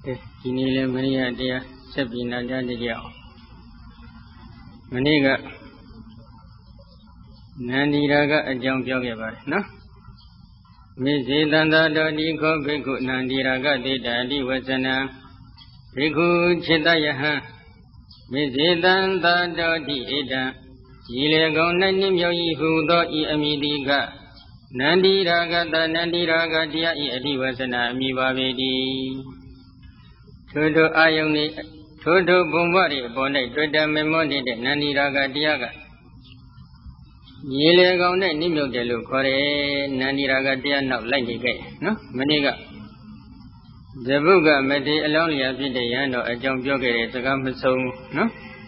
ဒီနေ့လည်းမနေ့ကတရားဆက်ပြီးနာကြားကြအောင်မနေ့ကနန္ဒီရာကအကြောင်းပြောခဲ့ပါတယ်နော်မေဇေတန္တာတော်ဒီခောဘိက္ခုနန္ဒီရာကတေတတိဝဇနံဘိက္ခုจิตယဟံမေဇေတန္တာတော်ဒီဣဒံဤလေကောင်း၌နှင့်မြောက်၏ဟုသောဤအမိတိကနန္ဒီရာဂတနန္ဒီရာဂတရားဤအဓိဝဇနာအမိပါပေတည်းထို့အာယုန်ဤထို့ဘုံဘဝ၏အပေါ်၌တွေ့တမေမောနေတဲ့နန္ဒီရာဂတရားကရေလေကောင်းနဲ့နှိမ့်မြုပ်တယ်လို့ခေါ်တယ်နန္ဒီရာဂတရားနောက်လိုက်နေခဲ့နော်မနေ့ကဇဗုကမထေအလောင်းလျာဖြစ်တဲ့ယဟန်တော်အကြောင်းပြောခဲ့တဲ့စကားမဆုံးနော်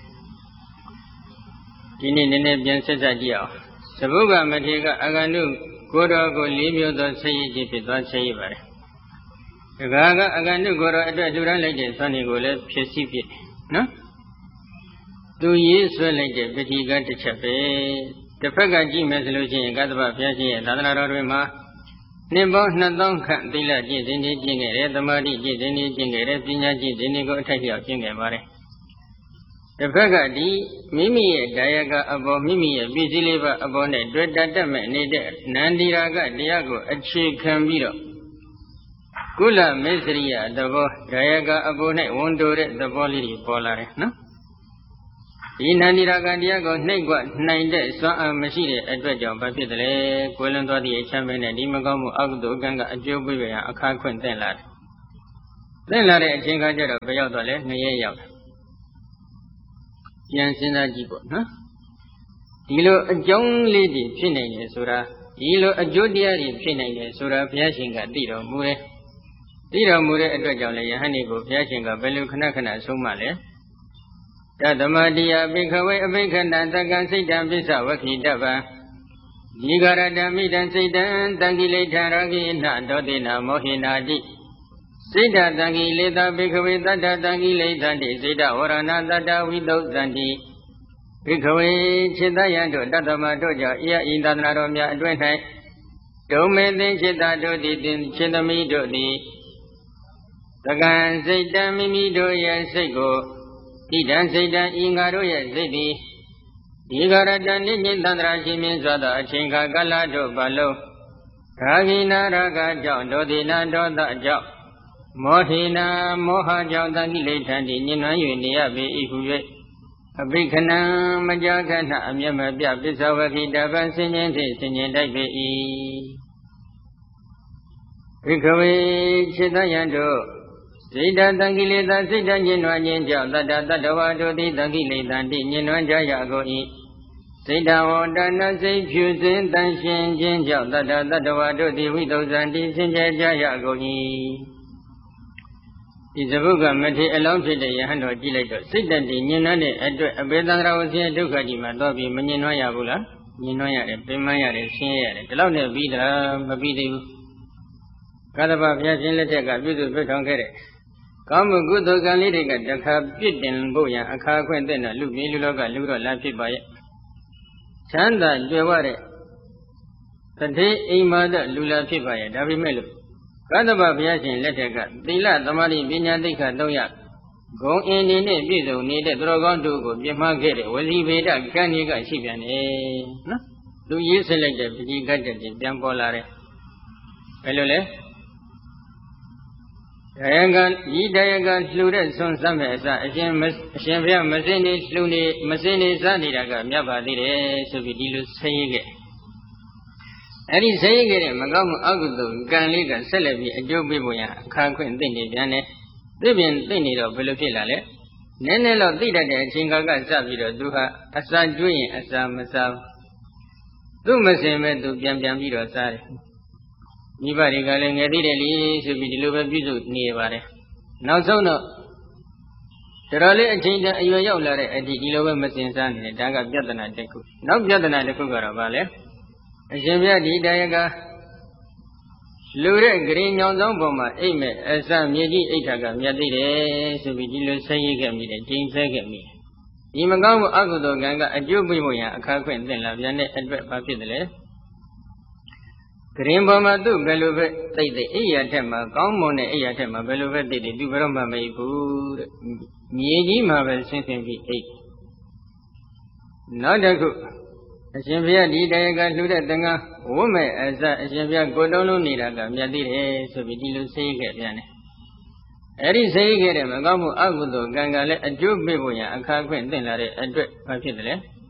ဒီနေ့နည်းနည်းပြန်ဆက်ကြည့်အောင်ဇဗုကမထေကအဂန္တုကိုတော်ကို၄မျိုးသောဆက်ရည်ခြင်းဖြစ်သွားဆက်ရည်ပါတယ်တခါကအဂန္တုကိုတော်အတွက်ထူထမ်းလိုက်တဲ့ဆွမ်းတွေကိုလည်းဖြစ်စီဖြစ်နော်သူရေးဆွဲလိုက်တဲ့ပဋိကတစ်ချက်ပဲတစ်ဖက်ကကြည့်မယ်ဆိုလို့ရှိရင်ကတ္တဗဘုရားရှင်ရဲ့သာသနာတော်တွင်မှာနှစ်ပေါင်း2000ခန့်သီလကျင့်စဉ်တွေကျင့်ခဲ့တယ်သမာဓိကျင့်စဉ်တွေကျင့်ခဲ့တယ်ပညာကျင့်စဉ်တွေကိုအထိုက်လျောက်ကျင့်ခဲ့ပါတယ်တစ်ဖက်ကဒီမိမိရဲ့ဒါယကအပေါ်မိမိရဲ့ပစ္စည်းလေးပါအပေါ်နဲ့တွေ့တတ်မဲ့နေတဲ့နန္ဒီရာဂတရားကိုအခြေခံပြီးတော့ကုလမေစရိယသဘောဒါယကအပေါ်၌ဝန်တိုတဲ့သဘောလေးတွေပေါ်လာတယ်နော်ဒီနန္ဒီရာဂတရားကိုနှိပ်ကွနိုင်တဲ့စွမ်းအားမရှိတဲ့အတွက်ကြောင့်ဘာဖြစ်တယ်လဲကိုယ်လွန်သွားသည့်အချမ်းပဲနဲ့ဒီမကောင်းမှုအကုသိုလ်ကံကအကျိုးပေးရန်အခါခွင့်သင့်လာတယ်သင့်လာတဲ့အချိန်ခါကျတော့ဘယ်ရောက်တော့လဲ2ရက်ရောက်တယ်ပြန်စဉ်းစားကြည့်ပေါ့နော်ဒီလိုအကြောင်းလေးတွေဖြစ်နိုင်တယ်ဆိုတာဒီလိုအကျိုးတရားတွေဖြစ်နိုင်တယ်ဆိုတာဘုရားရှင်ကသိတော်မူတယ်သိတော်မူတဲ့အတွက်ကြောင့်လည်းယဟန်တွေကိုဘုရားရှင်ကဘယ်လိုခဏခဏဆုံးမလဲတသမတိယဘိခဝေအဘိခန္တသက္ကံစိတ်တံပစ္စဝခိတပံဒီဂရတမိတံစိတ်တံတံကိလေထာရဂိနဒောတိနာမောဟိနာတိစိတ်တတံကိလေသာဘိခဝေတတ္တတံကိလေသန္တိစိတ်တဝရဏတတ္တဝိသုသန္တိဘိခဝေจิตယံတို့တတ္တမတို့ကြောင့်ဤသာသနာတော်များအတွင်း၌ဒုမေသိจิตတို့သည်จิตသမီးတို့သည်သက္ကံစိတ်တံမိမိတို့ရဲ့စိတ်ကိုဣဒံစိတ်တံဤငါတို့ရဲ့စိတ်သည်ဒီဂရတနိမိသန္တရာရှင်မြင်စွာသောအချိန်ခါကာလတို့ဘလုံးရာဂိနာရာဂကြောင့်ဒေါတိနာဒေါသကြောင့်မောဟိနာမောဟကြောင့်တန်ကိလေသာတိညှဉ်းနှွမ်း၍နေရပေ၏ဟု၍အဘိခဏံမကြာခဏအမျက်မပြပစ္စဝခိတပံဆင်ញင်ဖြင့်ဆင်ញင်တိုက်ပေ၏ဘိခဝေจิตယံတို့စိတ်တတံကိလေသာစိတ်တညှဉ်းနှွမ်းခြင်းကြောင့်တတ္တတတ္တဝါတို့သည်တံကိလေသာတိညှဉ်းနှွမ်းကြရကုန်၏စိတ်တဝတ္တနာစိတ်ဖြူစင်တန်ရှင်းခြင်းကြောင့်တတ္တတတ္တဝါတို့သည်ဝိသုဇံတိစင်ကြယ်ကြရကုန်၏ဒီဇဗုကမထေအလောင်းဖြစ်တဲ့ယဟန်တော်ကြည့်လိုက်တော့စိတ်တတည်ညှဉ်းနှွမ်းတဲ့အတွက်အပေသံဃာဝဆင်းဒုက္ခကြီးမှာတော့ပြီးမညှဉ်းနှွမ်းရဘူးလားညှဉ်းနှွမ်းရတယ်ပင်ပန်းရတယ်ဆင်းရဲရတယ်ဒီလောက်နဲ့ပြီးတာမပြီးသေးဘူးကတ္တဗဘုရားရှင်လက်ထက်ကပြုစုပြုထောင်ခဲ့တဲ့ကောင်းမှုကုသိုလ်ကံလေးတွေကတခါပြစ်တင်ဖို့ရန်အခါခွင့်တဲ့လူပြည်လူလောကလူတော်လာဖြစ်ပါရဲ့ချမ်းသာကြွယ်ဝတဲ့တတိအိမ်မာတဲ့လူလာဖြစ်ပါရဲ့ဒါပေမဲ့လို့ကတ္တဗဘုရားရှင်လက်ထက်ကသီလသမာဓိပညာသိက္ခာ3ရပ်ဂုဏ်အင်ဒီနဲ့ပြည့်စုံနေတဲ့သူတော်ကောင်းတို့ကိုပြမခဲ့တဲ့ဝစီဗေဒကံကြီးကရှိပြန်တယ်နော်သူရေးဆက်လိုက်တဲ့ပဋိကတ္တတွေပြန်ပေါ်လာတယ်ဘယ်လိုလဲဒါယကဤဒါယကလှူတဲ့ဆွန်စမ်းမဲ့အစအရှင်ဘုရားမစင်းနေလှူနေမစင်းနေစားနေတာကမြတ်ပါသေးတယ်ဆိုပြီးဒီလိုဆင်းရဲခဲ့အဲ့ဒီဆင်းရဲခဲ့တဲ့မကောင်းမှုအကုသိုလ်ကံလေးကဆက်လက်ပြီးအကျိုးပေးဖို့ရအခါခွင့်သိနေပြန်တယ်သိပြင်သိနေတော့ဘယ်လိုဖြစ်လာလဲနည်းနည်းတော့သိတတ်တဲ့အချိန်ကစပြီးတော့သူဟာအစာကျွေးရင်အစာမစားသူ့မစင်မဲ့သူပြန်ပြီးတော့စားတယ်မိဘတွေကလည်းငယ်သေးတယ်လေဆိုပြီးဒီလိုပဲပြုစုနေရပါတယ်နောက်ဆုံးတော့တော်လေးအချိန်တန်အရွယ်ရောက်လာတဲ့အထိဒီလိုပဲမစင်စားနေတယ်ဒါကပြဿနာတစ်ခုနောက်ပြဿနာတစ်ခုကတော့ဗာလဲအရှင်ဘုရားဒီဒါယကလူတဲ့ဂရင်ညောင်ဆောင်ပေါ်မှာအိတ်မဲ့အစမြေကြီးအိတ်ထာကမြတ်သေးတယ်ဆိုပြီးဒီလိုဆက်ရခဲ့မိတယ်ကျင်းဆဲခဲ့မိတယ်ဒီမကောင်းမှုအကုသိုလ်ကံကအကျိုးပေးဖို့ရန်အခါခွင့်သင်လာပြန်တဲ့အတွက်ဘာဖြစ်တယ်လဲကရင်ပေါ်မှာသူ့ဘယ်လိုပဲသိတဲ့အိယာထက်မှာကောင်းမွန်တဲ့အိယာထက်မှာဘယ်လိုပဲသိတဲ့သူဘယ်တော့မှမအိပ်ဘူးတဲ့မြေကြီးမှာပဲဆင်းဆင်းပြီးအိပ်နောက်တစ်ခုအရှင်ဘုရားဒီတရားကလှူတဲ့တန်ခါဝတ်မဲ့အစအရှင်ဘုရားကိုတုံးလုံးနေတာကမြတ်သေးတယ်ဆိုပြီးဒီလိုဆေးခဲ့ပြန်တယ်အဲ့ဒီဆေးခဲ့တဲ့မကောင်းမှုအကုသိုလ်ကံကလည်းအကျိုးပေးဖို့ရန်အခါခွင့်သင့်လာတဲ့အတွက်ဘာဖြစ်တယ်လဲ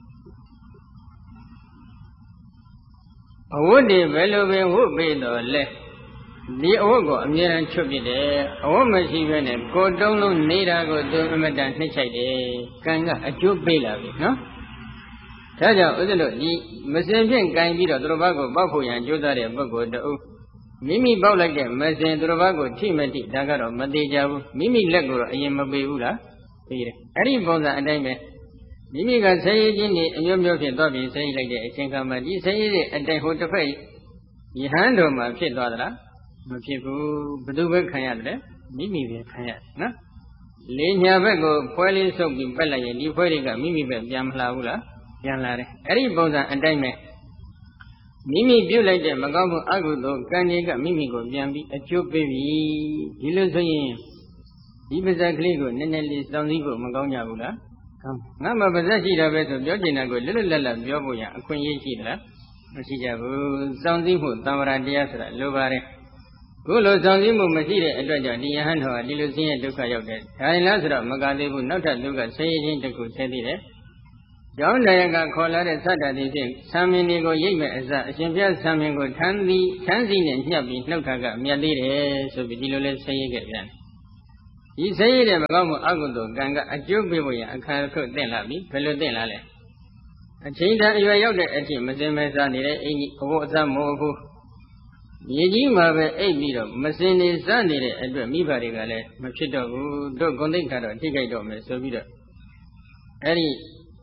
အဝတ်တွေဘယ်လိုပဲဝတ်ပေးတော့လဲဒီအဝတ်ကိုအမြဲတမ်းချွတ်ပြတယ်အဝတ်မရှိဘဲနဲ့ကိုတုံးလုံးနေတာကိုသူအမတန်နှိမ့်ချိုက်တယ်ကံကအကျိုးပေးလာပြီနော်ဒါကြောင့်ဥစ္စလို့ဒီမစင်ဖြင့်ကင်ပြီးတော့သူတော်ဘာကိုပေါက်ဖို့ရန်ကြိုးစားတဲ့ပုဂ္ဂိုလ်တဦးမိမိပေါက်လိုက်တဲ့မစင်သူတော်ဘာကိုထိမထိဒါကတော့မသေးကြဘူးမိမိလက်ကိုတော့အရင်မပေးဘူးလားပေးတယ်အဲ့ဒီပုံစံအတိုင်းပဲမိမိကဆဲရည်ချင်းနေအမျိုးမျိုးဖြစ်သွားပြီးဆဲရည်လိုက်တဲ့အချိန်ခါမှာဒီဆဲရည်ရဲ့အတိုင်ဟိုတစ်ဖက်ယဟန်တော်မှာဖြစ်သွားသလားမဖြစ်ဘူးဘယ်သူပဲခံရတယ်မိမိပဲခံရတယ်နော်လေညာဘက်ကိုဖွဲလေးဆုပ်ပြီးပက်လိုက်ရင်ဒီဖွဲတွေကမိမိပဲပြန်မလာဘူးလားပြန်လာတယ်အဲ့ဒီပုံစံအတိုင်းပဲမိမိပြုတ်လိုက်တဲ့မကောင်းမှုအကုသိုလ်ကံတွေကမိမိကိုပြန်ပြီးအကျိုးပေးပြီဒီလိုဆိုရင်ဒီပါဇက်ကလေးကိုနည်းနည်းလေးစောင့်စည်းဖို့မကောင်းကြဘူးလားငါမှပါဇက်ရှိတာပဲဆိုပြောချင်တာကိုလွတ်လွတ်လပ်လပ်ပြောဖို့ရအခွင့်အရေးရှိသလားမရှိကြဘူးစောင့်စည်းမှုသံဝရတရားဆိုတာလိုပါတယ်ခုလိုစောင့်စည်းမှုမရှိတဲ့အတွက်ကြောင့်ဒီယဟန်တော်ကဒီလိုဆင်းရဲဒုက္ခရောက်တယ်ဒါရင်လားဆိုတော့မကသေးဘူးနောက်ထပ်ဒုက္ခဆင်းရဲခြင်းတစ်ခုဆဲသေးတယ်ကျောင်းတရားကခေါ်လာတဲ့သတ္တတိဖြင့်သံမင်းတွေကိုရိပ်မဲ့အစအရှင်ဘုရားသံမင်းကိုထမ်းစီနဲ့ညှပ်ပြီးနှုတ်ထားကမြတ်သေးတယ်ဆိုပြီးဒီလိုလဲဆဲရဲခဲ့ပြန်ဒီဆဲရဲတဲ့မကောင်းမှုအကုသိုလ်ကံကအကျိုးပေးဖို့ရအခါခုတ်တင်လာပြီဘယ်လိုတင်လာလဲအချိန်တန်အရွယ်ရောက်တဲ့အချိန်မစင်မဲစားနေတဲ့အင်းကြီးအဖို့အစမို့ဘူးမြေကြီးမှာပဲအိပ်ပြီးတော့မစင်နေစနေတဲ့အတွက်မိဘတွေကလည်းမဖြစ်တော့ဘူးတို့ဂုဏ်သိက္ခာတော့ထိခိုက်တော့မယ်ဆိုပြီးတော့အဲ့ဒီ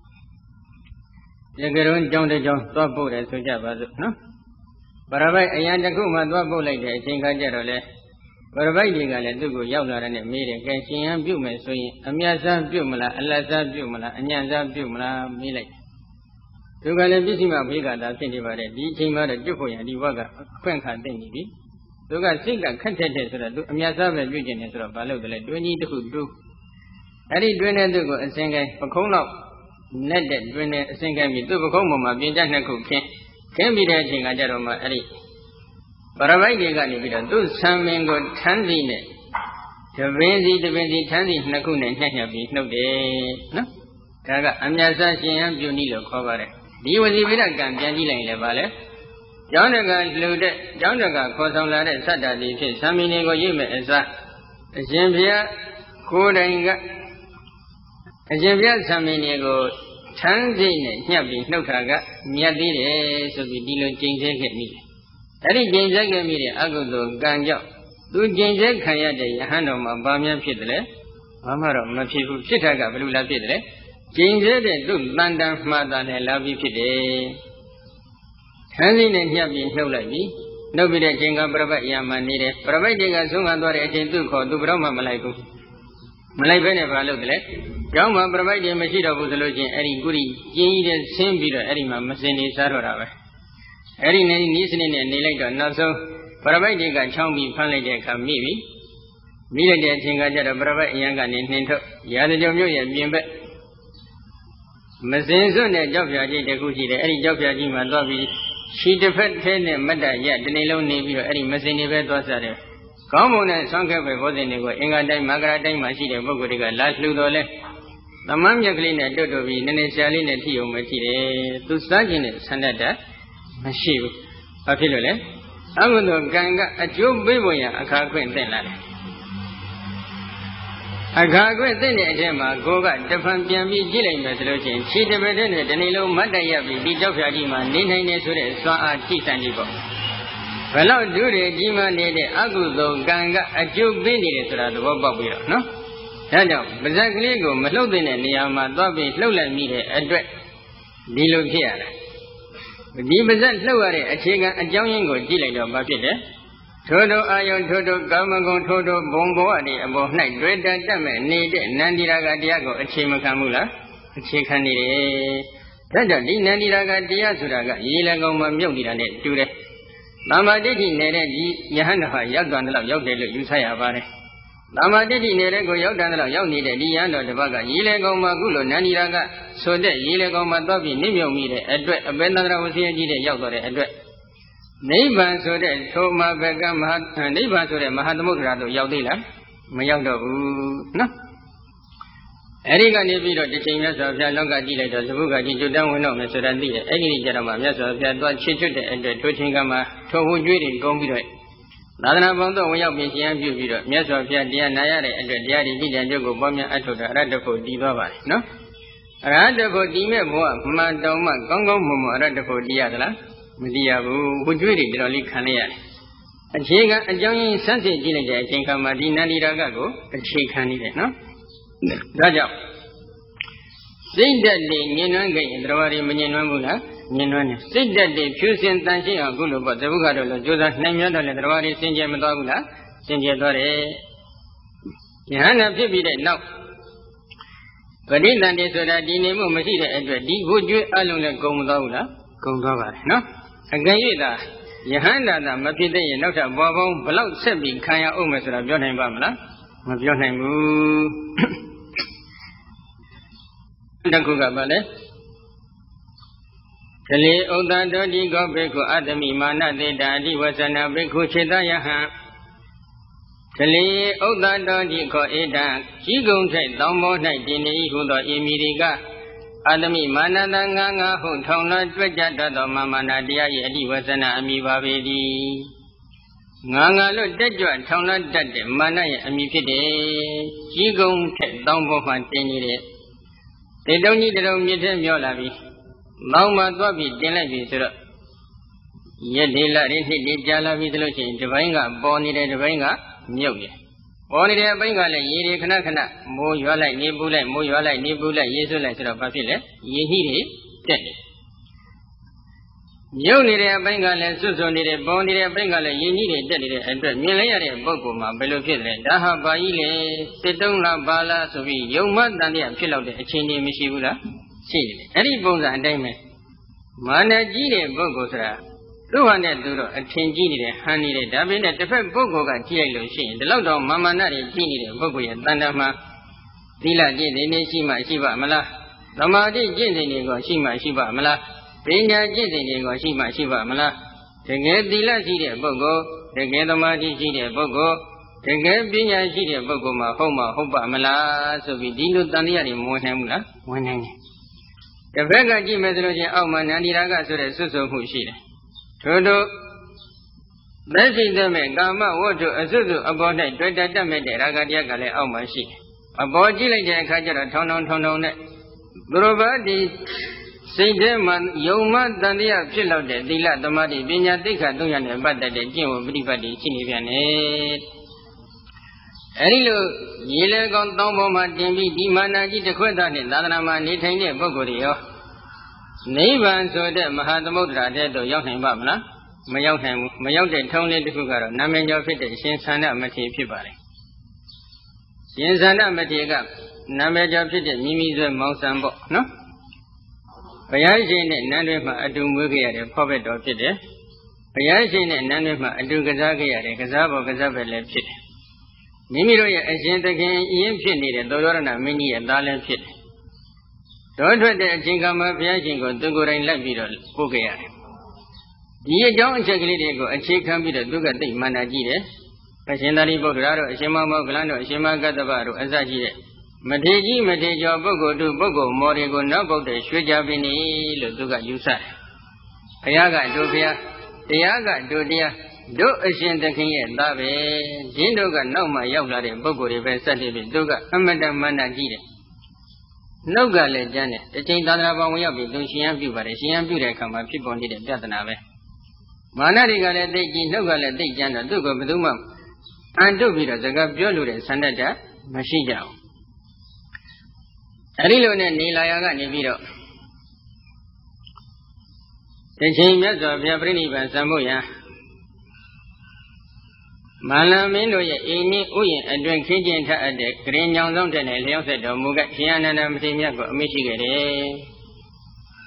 ဒီကရုံးကြောင်းတစ်ကြောင်းသွားပို့တယ်ဆိုကြပါစို့နော်ပရပိုက်အရန်တစ်ခုမှသွားပို့လိုက်တဲ့အချိန်ခါကျတော့လေပရပိုက်တွေကလည်းသူ့ကိုရောက်လာတဲ့နဲ့မေးတယ်ကဲရှင်ရန်ပြုတ်မယ်ဆိုရင်အမြတ်စားပြုတ်မလားအလတ်စားပြုတ်မလားအညံ့စားပြုတ်မလားမေးလိုက်သူကလည်းပစ္စည်းမဖေးကတာဖြစ်နေပါတယ်ဒီအချိန်မှတော့ပြုတ်ဖို့ရဒီဘက်ကအခွင့်ခါသိနေပြီသူကစိတ်ကခက်တဲ့ဆိုတော့သူအမြတ်စားပဲပြုတ်ကျင်တယ်ဆိုတော့ဘာလို့တလဲတွင်းကြီးတစ်ခုတူးအဲ့ဒီတွင်းတဲ့သူကိုအစင်ကိုင်းပခုံးတော့နဲ့တဲ့တွင်နဲ့အစင်ကမ်းပြီးသူ့ပခုံးပေါ်မှာပြင်ကြနှစ်ခုခင်းပြီးတဲ့အချိန်ကကြတော့မှအဲ့ဒီပရပိုက်တွေကနေပြီးတော့သူ့ဆံမင်းကိုထမ်းစီနဲ့တပင်းစီထမ်းစီနှစ်ခုနဲ့ညှက်ပြီးနှုတ်တယ်နော်ဒါကအမြတ်စားရှင်ဟန်ပြုနည်းလို့ခေါ်ပါတယ်ဒီဝစီဝိရကံပြန်ကြည့်လိုက်ရင်လည်းဗာလဲကျောင်းတကလှူတဲ့ကျောင်းတကခေါ်ဆောင်လာတဲ့သတ္တတိဖြစ်ဆံမင်းတွေကိုရိပ်မဲ့အစားအရှင်ဘုရားကိုယ်တိုင်ကအရှင်ဘုရားဆံမင်းတွေကိုထမ်းစိတ်နဲ့ညှပ်ပြီးနှုတ်ထားကမြတ်သေးတယ်ဆိုပြီးဒီလိုကျင့်စေခဲ့မိတယ်။အဲ့ဒီကျင့်စေခဲ့မိတဲ့အကုသိုလ်ကံကြောင့်သူကျင့်စေခံရတဲ့ယဟန်တော်မှာဘာများဖြစ်တယ်လဲ။ဘာမှတော့မဖြစ်ဘူးဖြစ်တာကဘယ်လိုလားဖြစ်တယ်လဲ။ကျင့်စေတဲ့သူတန်တန်မှားတာနဲ့လာပြီးဖြစ်တယ်။ထမ်းစိတ်နဲ့ညှပ်ပြီးနှုတ်လိုက်ပြီးနှုတ်ပြီးတဲ့အချိန်ကပရပိုက်အရာမှနေတယ်။ပရပိုက်တွေကဆုံးခံသွားတဲ့အချိန်သူ့ခေါ်သူဘယ်တော့မှမလိုက်ဘူး။မလိုက်ဘဲနဲ့ဘာလုပ်တယ်လဲ။ကျောင်းမှာပရပိုက်တွေမရှိတော့ဘူးဆိုလို့ချင်းအဲ့ဒီကုရီကျင်းကြီးတဲ့ဆင်းပြီးတော့အဲ့ဒီမှာမစင်နေစားတော့တာပဲအဲ့ဒီနေနီးစနစ်နဲ့နေလိုက်တော့နောက်ဆုံးပရပိုက်တွေကချောင်းပြီးဖမ်းလိုက်တဲ့အခါမိလိုက်တဲ့အချိန်ကကျတော့ပရပိုက်အရန်ကနေနှင်ထုတ်ရာဇကြုံမြို့ရဲ့ပြင်ဘက်မစင်စွန့်တဲ့ကြောက်ဖြာကြီးတစ်ခုရှိတယ်အဲ့ဒီကြောက်ဖြာကြီးမှာသွားပြီးခြေတစ်ဖက်ထဲနဲ့မတ်တရတနေ့လုံးနေပြီးတော့အဲ့ဒီမစင်တွေပဲသွားစားတယ်ကောင်းမွန်တဲ့ဆွမ်းခဲ့ပဲဘောဇင်တွေကိုအင်္ဂါတိုင်းမဂ္ဂရာတိုင်းမှာရှိတဲ့ပုဂ္ဂိုလ်တွေကလာလှူတော်လဲသမမ်းမြက်ကလေးနဲ့တွတ်တူပြီးနည်းနည်းရှာလေးနဲ့ထိုံမထိတယ်သူစားခြင်းနဲ့ဆန္ဒတမရှိဘူးဘာဖြစ်လို့လဲအကုသိုလ်ကံကအကျိုးပေးဖို့ရအခါခွင့်သင့်လာတယ်အခါခွင့်သင့်တဲ့အထက်မှာကိုကတဖန်ပြန်ပြီးကြည့်လိုက်မယ်ဆိုလို့ချင်းခြေတစ်ပတ်နဲ့ဒီနေ့လုံးမတ်တရပြီးဒီကြောက်ဖြာကြီးမှာနေနိုင်နေဆိုတဲ့စွမ်းအားထိစံကြီးပေါ့ဘယ်လောက်ဒုတွေကြီးမားနေတဲ့အကုသိုလ်ကံကအကျိုးပေးနေတယ်ဆိုတာသဘောပေါက်ပြီးတော့နော်ဒါကြောင့်ပါဇက်ကလေးကိုမလှုပ်တဲ့နေရာမှာသွားပြီးလှုပ်လိုက်မိတဲ့အတွက်ဒီလိုဖြစ်ရတာဒီပါဇက်လှုပ်ရတဲ့အခြေခံအကြောင်းရင်းကိုကြည့်လိုက်တော့ဘာဖြစ်လဲထို့အာယုံထို့ကာမဂုဏ်ထို့ဘုံဘဝတွေအပေါ်၌တွေ့တတ်မဲ့နေတဲ့နန္ဒီရာဂတရားကိုအခြေမခံဘူးလားအခြေခံနေတယ်ဒါကြောင့်ဒီနန္ဒီရာဂတရားဆိုတာကရေလကောင်မှာမြုပ်နေတာနဲ့တူတယ်သမ္မာဒိဋ္ဌိနေတဲ့ဒီယဟန္တာဟာရောက်တော်တဲ့လောက်ရောက်တယ်လို့ယူဆရပါတယ်သမ္မာဒိဋ္ဌိနေတဲ့ကိုရောက်တယ်လို့ရောက်နေတဲ့ဒီယဟန်တော်တစ်ပတ်ကရေလေကောင်မှာခုလိုနန္ဒီရာကဆိုတဲ့ရေလေကောင်မှာတော့ပြီးနိမြုံမိတဲ့အတွက်အပေသန္တရာဝစီယကြီးတဲ့ရောက်တော်တဲ့အတွက်နိဗ္ဗာန်ဆိုတဲ့ထိုမှာဘကမဟာနိဗ္ဗာန်ဆိုတဲ့မဟာသမုဒ္ဒရာတို့ရောက်သေးလားမရောက်တော့ဘူးနော်အဲ့ဒီကနေပြီးတော့တစ်ချိန်မြတ်စွာဘုရားလောကကြည့်လိုက်တော့သဘုကကြီးကျွတ်တန်းဝင်တော့မယ်ဆိုတာသိတယ်အဲ့ဒီကြတော့မှမြတ်စွာဘုရားသွားချစ်ချွတ်တဲ့အတွက်ထိုချိန်ကမှထိုဝကျွေးတွေကုန်းပြီးတော့သာသနာပေါင်းတော့ဝင်ရောက်ပြင်ရှင်းပြုပြီးတော့မြတ်စွာဘုရားတရားနာရတဲ့အတွက်တရားဒီကြည်ကြံကြုတ်ကိုပွားများအထောက်တာအရတ္တဖို့တည်သွားပါတယ်နော်အရဟတဖို့တည်မဲ့ဘုရားမှန်တော်မှကောင်းကောင်းမွန်မွန်အရတ္တဖို့တည်ရသလားမတည်ရဘူးဝကျွေးတွေတော်တော်လေးခံလိုက်ရတယ်အခြေခံအကြောင်းရင်းစမ်းစစ်ကြည့်လိုက်တဲ့အချိန်ခါမှာဒီနန္ဒီရာဂကိုအခြေခံနေတယ်နော်ဒါကြောင့်စိတ်ဓာတ်တွေညင်နွမ်းကြရင်တရားတွေမညင်နွမ်းဘူးလားညင်နွမ်းတယ်စိတ်ဓာတ်တွေဖြူစင်တန်ရှင်းအောင်ခုလိုပေါ့သဘုကတော်လို့ကြိုးစားနှံ့မြတ်တော်လည်းတရားတွေစင်ကြယ်မသွားဘူးလားစင်ကြယ်သွားတယ်ယဟန္တာဖြစ်ပြီးတဲ့နောက်ပဋိသန္ဓေဆိုတာဒီနေမှုမရှိတဲ့အတွက်ဒီကိုကျွေးအလုံးလည်းကုန်မသွားဘူးလားကုန်သွားပါတယ်နော်အကယ်၍သာယဟန္တာသာမဖြစ်တဲ့ရင်နောက်ထပ်ဘောပေါင်းဘလောက်ဆက်ပြီးခံရအောင်မယ်ဆိုတာပြောနိုင်ပါမလားမပြောနိုင်ဘူးတခုကပါလေကလေးဥဒ္ဒတောတိကောဘေခုအတ္တမိမာနသေတာအဓိဝဇနာဘေခုခြေတယဟံကလေးဥဒ္ဒတောတိခောဧတံကြီးကုံထိုက်တောင်းပေါ်၌တင်နေ၏ဟုသောဤမိရိကအတ္တမိမာနတငါငါဟုထောင်လွှတ်ကြတတ်သောမာနတရား၏အဓိဝဇနာအမိပါပေသည်ငါငါလို့တက်ကြွထောင်လွှတ်တတ်တဲ့မာနရဲ့အမိဖြစ်တယ်ကြီးကုံထိုက်တောင်းပေါ်မှတင်နေတဲ့တေတုံကြီးတုံမြစ်ထဲမျောလာပြီမောင်းမှသွားပြီးတင်လိုက်ပြီဆိုတော့ရက်လေးလလေးနှစ်လေးကြာလာပြီဆိုလို့ရှိရင်ဒီဘိုင်းကပေါ်နေတယ်ဒီဘိုင်းကမြုပ်တယ်ပေါ်နေတဲ့အပိုင်းကလည်းရေတွေခဏခဏမိုးရွာလိုက်နေပူလိုက်မိုးရွာလိုက်နေပူလိုက်ရေဆွလိုက်ဆိုတော့ဘာဖြစ်လဲရေဟိတွေတက်တယ်မြုပ်နေတဲ့အပိုင်းကလည်းစွတ်စွန်နေတယ်ပေါ်နေတဲ့အပိုင်းကလည်းရေကြီးတွေတက်နေတဲ့အတွက်မြင်လိုက်ရတဲ့ပုဂ္ဂိုလ်မှာဘယ်လိုဖြစ်လဲဒါဟာဘာကြီးလဲစစ်တုံးလားဘာလားဆိုပြီးယုံမှတန်တရားဖြစ်လောက်တဲ့အခြေအနေမရှိဘူးလားရှိတယ်အဲ့ဒီပုံစံအတိုင်းပဲမာနကြီးတဲ့ပုဂ္ဂိုလ်ဆိုတာသူ့ဟာနဲ့သူတော့အထင်ကြီးနေတယ်ဟန်နေတယ်ဒါပေမဲ့တစ်ဖက်ပုဂ္ဂိုလ်ကကြည့်လိုက်လို့ရှိရင်ဒီလောက်တော့မာမနာတွေကြီးနေတဲ့ပုဂ္ဂိုလ်ရဲ့တန်တမှာသီလကျင့်နေရှိမှရှိပါမလားသမာဓိကျင့်နေကိုရှိမှရှိပါမလားပညာကျင့်စဉ်တွေကိုရှိမှရှိပါမလားတကယ်သီလရှိတဲ့ပုဂ္ဂိုလ်တကယ်သမာဓိရှိတဲ့ပုဂ္ဂိုလ်တကယ်ပညာရှိတဲ့ပုဂ္ဂိုလ်မှာဟုတ်မှဟုတ်ပါမလားဆိုပြီးဒီလိုတန်တရားတွေမဝင်နိုင်ဘူးလားဝင်နိုင်တယ်တစ်ဖက်ကကြည့်မယ်ဆိုလို့ချင်းအောက်မှာနန္ဒီရာဂဆိုတဲ့စွတ်စွမှုရှိတယ်ထို့သောသက်ရှိသမဲ့ကာမဝတ္ထုအစွတ်စွအပေါ်၌တွေ့တတ်မဲ့တဲ့ရာဂတရားကလည်းအောက်မှာရှိတယ်အပေါ်ကြည့်လိုက်တဲ့အခါကျတော့ထောင်ထောင်နဲ့သူတို့ဘာဒီစိတ်ထဲမှာယုံမှတန်တရားဖြစ်လောက်တဲ့သီလသမာဓိပညာသိက္ခာ၃ရပ်နဲ့ပတ်သက်တဲ့ကျင့်ဝတ်ပฏิပတ်တွေရှိနေပြန်တယ်အဲဒီလိုရေလေကောင်တောင်းပေါ်မှာတင်ပြီးဒီမာနကြီးတစ်ခွက်သားနဲ့သာသနာမှာနေထိုင်တဲ့ပုဂ္ဂိုလ်တွေရောနိဗ္ဗာန်ဆိုတဲ့မဟာသမုဒ္ဒရာတဲ့တော့ရောက်နိုင်ပါမလားမရောက်နိုင်ဘူးမရောက်တဲ့ထုံးလေးတစ်ခုကတော့နာမည်ကျော်ဖြစ်တဲ့ရှင်သန္ဓမထေရဖြစ်ပါတယ်ရှင်သန္ဓမထေရကနာမည်ကျော်ဖြစ်တဲ့မိမိဆွဲမောင်ဆံပေါ့နော်ဘုရားရှင်နဲ့နန်းတွင်မှာအတူမွေးခဲ့ရတဲ့ဖောက်ဘက်တော်ဖြစ်တယ်ဘုရားရှင်နဲ့နန်းတွင်မှာအတူကစားခဲ့ရတဲ့ကစားပေါ်ကစားဘက်လည်းဖြစ်တယ်မိမိတို့ရဲ့အရှင်သခင်အရင်ဖြစ်နေတဲ့သောရဏမင်းကြီးရဲ့သားလည်းဖြစ်တယ်တော်ထွက်တဲ့အချိန်ကမှဘုရားရှင်ကိုသူကိုယ်တိုင်လိုက်ပြီးတော့ပို့ခဲ့ရတယ်ဒီအကြောင်းအချက်ကလေးတွေကိုအခြေခံပြီးတော့သူကသိမာနကြီးတယ်အရှင်သာရိပုတ္တရာတို့အရှင်မောဂလန်တို့အရှင်မကတ္တဗတို့အစရှိတဲ့မထေကြီးမထေကျော်ပုဂ္ဂိုလ်တို့ပုဂ္ဂိုလ်မော်တွေကိုနောက်ပုတ်တဲ့ရွှေကြပင်နေလို့သူကယူဆတယ်ဘုရားကတို့ဘုရားတရားကတို့တရားတို့အရှင်သခင်ရဲ့သားပဲရင်းတို့ကနောက်မှရောက်လာတဲ့ပုဂ္ဂိုလ်တွေပဲစက်တည်းပြီးသူကအမတမန္တကြီးတယ်နှုတ်ကလည်းကျမ်းတယ်တစ်ချိန်သာသနာပေါင်းဝင်ရောက်ပြီးသူရှင်ရန်ပြုပါတယ်ရှင်ရန်ပြုတဲ့အခါမှာဖြစ်ပေါ်နေတဲ့ပြဿနာပဲမာနတွေကလည်းသိကြည့်နှုတ်ကလည်းသိကျမ်းတော့သူကဘယ်သူမှအန်တုပြီးတော့စကားပြောလို့တဲ့ဆန္ဒတမရှိကြဘူးအဲဒီလိုနဲ့နေလာရကနေပြီးတော့တစ်ချိန်မြတ်စွာဘုရားပြိဋိဘံစံဖို့ရန်မာလမင်းတို့ရဲ့အိမ်နှင့်ဥယျာဉ်အတွင်ခင်းကျင်းထအပ်တဲ့ဂရင်ညောင်ဆောင်တဲ့နဲ့လျောက်ဆက်တော်မူကရှင်အနန္ဒမထေရမြတ်ကိုအမိရှိခဲ့တယ်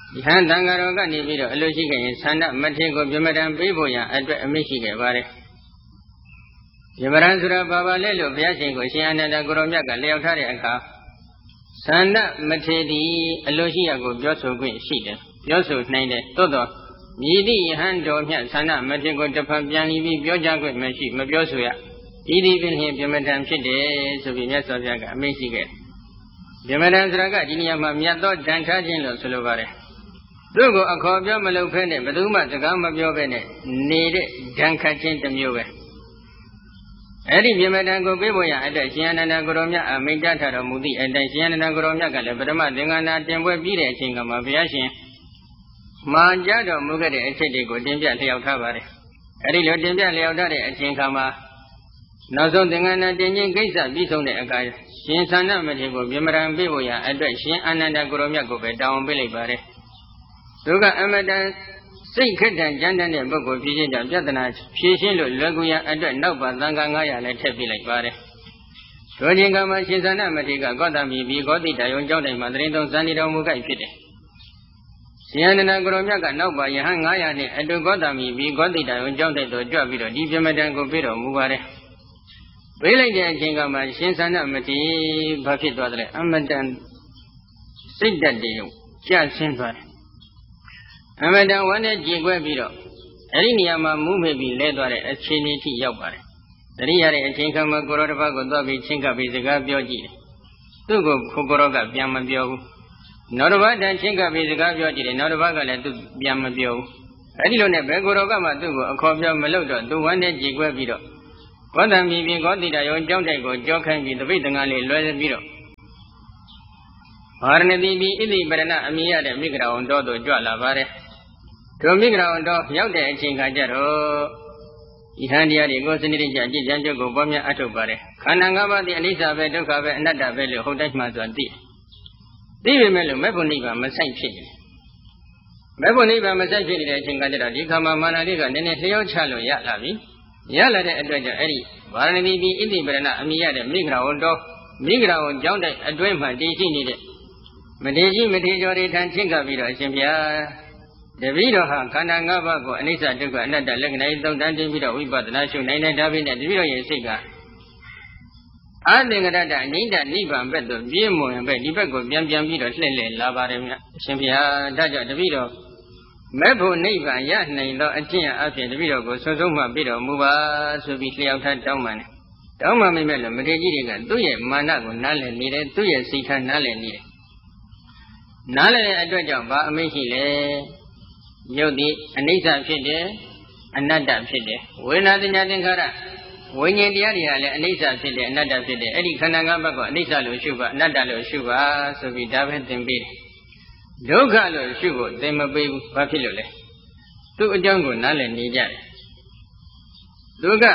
ယဟန်တန်ဃာတော်ကနေပြီးတော့အလိုရှိခဲ့ရင်သန္ဓမထေကိုပြမတံပေးဖို့ရန်အတွက်အမိရှိခဲ့ပါတယ်ပြမရံဆိုတာဘာပါလဲလို့ဘုရားရှင်ကိုရှင်အာနန္ဒကိုရောမြတ်ကလျှောက်ထားတဲ့အခါသန္ဓမထေသည်အလိုရှိရကိုပြောဆိုခွင့်ရှိတယ်ပြောဆိုနိုင်တယ်သို့တော့မြည်သည့်ယဟန်တော်မြတ်သန္ဓမထေကိုတစ်ဖန်ပြန်ပြီးပြောကြားခွင့်မရှိမပြောဆိုရဤသည်ဖြင့်ပြမတံဖြစ်တယ်ဆိုပြီးမြတ်စွာဘုရားကအမိရှိခဲ့ပြမတံဆိုတာကဒီနေရာမှာမြတ်သောတန်ထားခြင်းလို့ဆိုလိုပါတယ်သူ့ကိုအခေါ်ပြောမလုပ်ဖဲနဲ့ဘယ်သူမှစကားမပြောဘဲနဲ့နေတဲ့ဒဏ်ခတ်ခြင်းတစ်မျိုးပဲအဲ့ဒီပြမတံကိုပေးဖို့ရအတွက်ရှင်အာနန္ဒကိုရောမြတ်အမိန့်ထားတော်မူသည့်အတိုင်းရှင်အာနန္ဒကိုရောမြတ်ကလည်းပထမသင်္ကန်းနာတင်ပွဲပြီးတဲ့အချိန်ကမှဘုရားရှင်မှာကြားတော်မူခဲ့တဲ့အချက်တွေကိုတင်ပြလျှောက်ထားပါတယ်အဲ့ဒီလိုတင်ပြလျှောက်ထားတဲ့အချိန်ခါမှာနောက်ဆုံးသင်္ကန်းနာတင်ခြင်းကိစ္စပြီးဆုံးတဲ့အခါရှင်သန္ဓမထေကိုပြမတံပေးဖို့ရအတွက်ရှင်အာနန္ဒကိုရောမြတ်ကိုပဲတောင်းပေးလိုက်ပါတယ်သူကအမတန်စိတ်ခက်တန်ကြမ်းတမ်းတဲ့ပုဂ္ဂိုလ်ဖြစ်ခြင်းကြောင့်ပြဿနာဖြေရှင်းလို့လွယ်ကူရန်အတွက်နောက်ပါသံဃာ900လည်းထည့်ပေးလိုက်ပါတယ်။ထိုချိန်ကမှရှင်သန္ဓမထေကကောသမိပြီးဂောတိတယုံကျောင်းတိုင်းမှာတရင်သုံးဇန်နေတော်မူခဲ့ဖြစ်တယ်။ရှင်အာနန္ဒကိုရောမြတ်ကနောက်ပါယဟန်900နဲ့အတူကောသမိပြီးဂောတိတယုံကျောင်းတိုင်းသို့ကြွပြီးတော့ဒီပြမတံကိုပေးတော်မူပါတယ်။ပေးလိုက်တဲ့အချိန်ကမှရှင်သန္ဓမထေဘာဖြစ်သွားသလဲအမတန်စိတ်ဓာတ်တွေကျဆင်းသွားတယ်အမတန်ဝမ်းနဲ့ကြေကွဲပြီးတော့အဲ့ဒီနေရာမှာမူးမေ့ပြီးလဲသွားတဲ့အခြေအနေထိရောက်ပါတယ်။တတိယတဲ့အချိန်ခါမှာကိုရောတစ်ပါးကိုသွားပြီးချင်းကပ်ပြီးစကားပြောကြည့်တယ်။သူ့ကိုကိုရောကပြန်မပြောဘူး။နောက်တစ်ပါးတန်ချင်းကပ်ပြီးစကားပြောကြည့်တယ်။နောက်တစ်ပါးကလည်းသူပြန်မပြောဘူး။အဲ့ဒီလိုနဲ့ဘယ်ကိုရောကမှသူ့ကိုအခေါ်ပြောမလုပ်တော့သူဝမ်းနဲ့ကြေကွဲပြီးတော့ကောသံမီပြင်ကောတိတယုံကျောင်းတိုက်ကိုကြောခိုင်းပြီးတပိတ်တငါလေးလွှဲပြီးတော့ဗာရဏသီပြီးဣတိပရဏအမိရတဲ့မိဂရာဝန်တော်တို့ကြွလာပါတယ်။ထိုမိဂရာဝန်တော်ရောက်တဲ့အချိန်ခါကျတော့ဤဟန်တရားတွေကိုစနစ်တကျအကျင့်ကြံကြုတ်ကိုပေါ်များအထုတ်ပါတယ်။ခန္ဓာ၅ပါးသည်အနိစ္စပဲဒုက္ခပဲအနတ္တပဲလို့ဟုတ်တိုင်းမှဆိုတာသိပေမဲ့လို့မေဖို့နိဗ္ဗာန်မဆိုင်ဖြစ်နေ။မေဖို့နိဗ္ဗာန်မဆိုင်ဖြစ်နေတဲ့အချိန်ခါကျတော့ဒီခါမှာမာနလေးကနည်းနည်းလျှော့ချလို့ရလာပြီ။ရလာတဲ့အတွက်ကြောင့်အဲ့ဒီဗာရဏသီပြီးဣတိပရဏအမိရတဲ့မိဂရာဝန်တော်မိဂရာဝန်ကျောင်းတိုက်အတွင်းမှာတည်ရှိနေတဲ့မထေရှိမထေကျော်တွေထံချင်းကပ်ပြီးတော့အရှင်ဘုရားတပည့်တော်ဟာခန္ဓာ၅ပါးကိုအနိစ္စဒုက္ခအနတ္တလက္ခဏာသုံးတန်းတင်ပြီးတော့ဝိပဿနာရှုနိုင်တဲ့ဒါဖြင့်တပည့်တော်ရဲ့စိတ်ကအသင်္ကရတအနိဒနိဗ္ဗာန်ဘက်သို့ပြည့်မွန်ပဲဒီဘက်ကိုပြန်ပြီးတော့လှည့်လည်လာပါတယ်မြတ်အရှင်ဘုရားဒါကြောင့်တပည့်တော်မဲ့ဖို့နိဗ္ဗာန်ရနိုင်သောအကျင့်အဖြစ်တပည့်တော်ကိုဆုံးဆုံးမှပြီးတော်မူပါဆိုပြီးလျှောက်ထားတောင်းပန်တယ်တောင်းပန်မိမဲ့လို့မထေကြီးတွေကသူ့ရဲ့မာနကိုနားလည်နေတယ်သူ့ရဲ့စိတ်ထားနားလည်နေတယ်နားလည်တဲ့အတွက်ကြောင့်ဘာအမိန့်ရှိလဲရုပ်သည်အနိစ္စဖြစ်တယ်အနတ္တဖြစ်တယ်ဝေဒနာသညာသင်္ခါရဝိညာဉ်တရားတွေကလည်းအနိစ္စဖြစ်တယ်အနတ္တဖြစ်တယ်အဲ့ဒီခန္ဓာ၅ပါးကိုအနိစ္စလို့ရှုပါအနတ္တလို့ရှုပါဆိုပြီးဒါပဲသင်ပေးတယ်ဒုက္ခလို့ရှုဖို့သင်မပေးဘူးဘာဖြစ်လို့လဲသူ့အကြောင်းကိုနားလည်နေကြတယ်ဒုက္ခ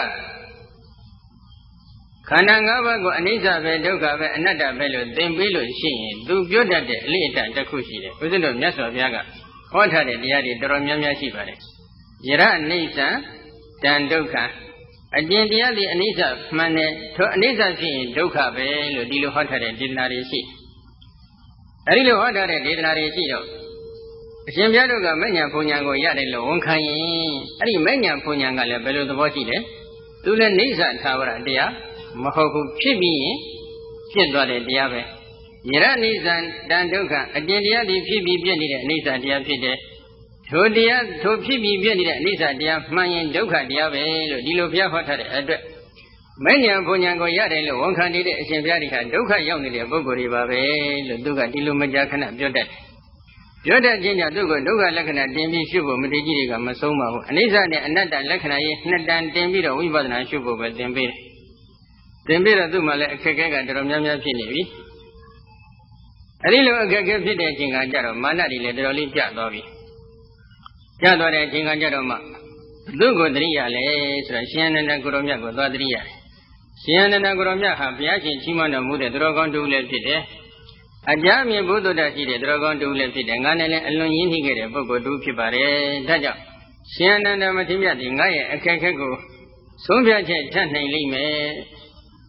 ခန္ဓာ၅ပါးကိုအနိစ္စပဲဒုက္ခပဲအနတ္တပဲလို့သင်ပေးလို့ရှိရင်သူပြောတတ်တဲ့အလေးအတတစ်ခုရှိတယ်ဥစ္စလို့မြတ်စွာဘုရားကဟောထားတဲ့တရားတွေတော်တော်များများရှိပါတယ်ယရအနိစ္စတန်ဒုက္ခအကျင့်တရားတွေအနိစ္စမှန်တယ်ထိုအနိစ္စဖြစ်ရင်ဒုက္ခပဲလို့ဒီလိုဟောထားတဲ့ဒေသနာတွေရှိအဲဒီလိုဟောထားတဲ့ဒေသနာတွေရှိတော့အရှင်ဘုရားတို့ကမဉ္ဇဉ်ဘုံညာကိုရတယ်လို့ဝန်ခံရင်အဲ့ဒီမဉ္ဇဉ်ဘုံညာကလည်းဘယ်လိုသဘောရှိလဲသူလည်းနိစ္စသာဝရတရားမဟုတ်ဘူးဖြစ်ပြီးရင်ဖြစ်သွားတဲ့တရားပဲယရနိစ္စတန်ဒုက္ခအကျင့်တရားတွေဖြစ်ပြီးပြည့်နေတဲ့အနိစ္စတရားဖြစ်တယ်ထိုတရားထိုဖြစ်ပြီးပြည့်နေတဲ့အနိစ္စတရားမှန်ရင်ဒုက္ခတရားပဲလို့ဒီလိုဘုရားဟောထားတဲ့အတွက်မဉ္ဇဉ်ဘုံညာကိုရတယ်လို့ဝန်ခံနေတဲ့အရှင်ဘုရားတွေကဒုက္ခရောက်နေတဲ့ပုဂ္ဂိုလ်တွေပါပဲလို့သူကဒီလိုမကြာခဏပြောတတ်တယ်ပြောတတ်ခြင်းကြောင့်သူကဒုက္ခလက္ခဏာတင်ပြီးရှုဖို့မထေကြီးတွေကမဆုံးပါဘူးအနိစ္စနဲ့အနတ္တလက္ခဏာရဲ့နှစ်တန်တင်ပြီးတော့ဝိပဿနာရှုဖို့ပဲသင်ပေးတယ်သင်ပေးတော့သူ့မှာလည်းအခက်အခဲကတော်တော်များများဖြစ်နေပြီအဲဒီလိုအခက်အခဲဖြစ်တဲ့အချိန်ကကြတော့မာနတွေလည်းတော်တော်လေးကျသွားပြီကျသွားတဲ့အချိန်ကကြတော့မှသူ့ကိုတရိယာလဲဆိုတော့ရှင်အနန္ဒကိုရောမြတ်ကိုသွားတရိယာရှင်အနန္ဒကိုရောမြတ်ဟာဘုရားရှင်ချီးမွမ်းတော်မူတဲ့သူတော်ကောင်းတူလည်းဖြစ်တယ်အကြမြင်ဘုဒ္ဓတရှိတဲ့သူတော်ကောင်းတူလည်းဖြစ်တယ်ငါနဲ့လည်းအလွန်ရင်းနှီးခဲ့တဲ့ပုဂ္ဂိုလ်တူဖြစ်ပါတယ်ဒါကြောင့်ရှင်အနန္ဒမထေရမြတ်ဒီငါရဲ့အခက်အခဲကိုဆုံးဖြတ်ချက်ထပ်နိုင်လိမ့်မယ်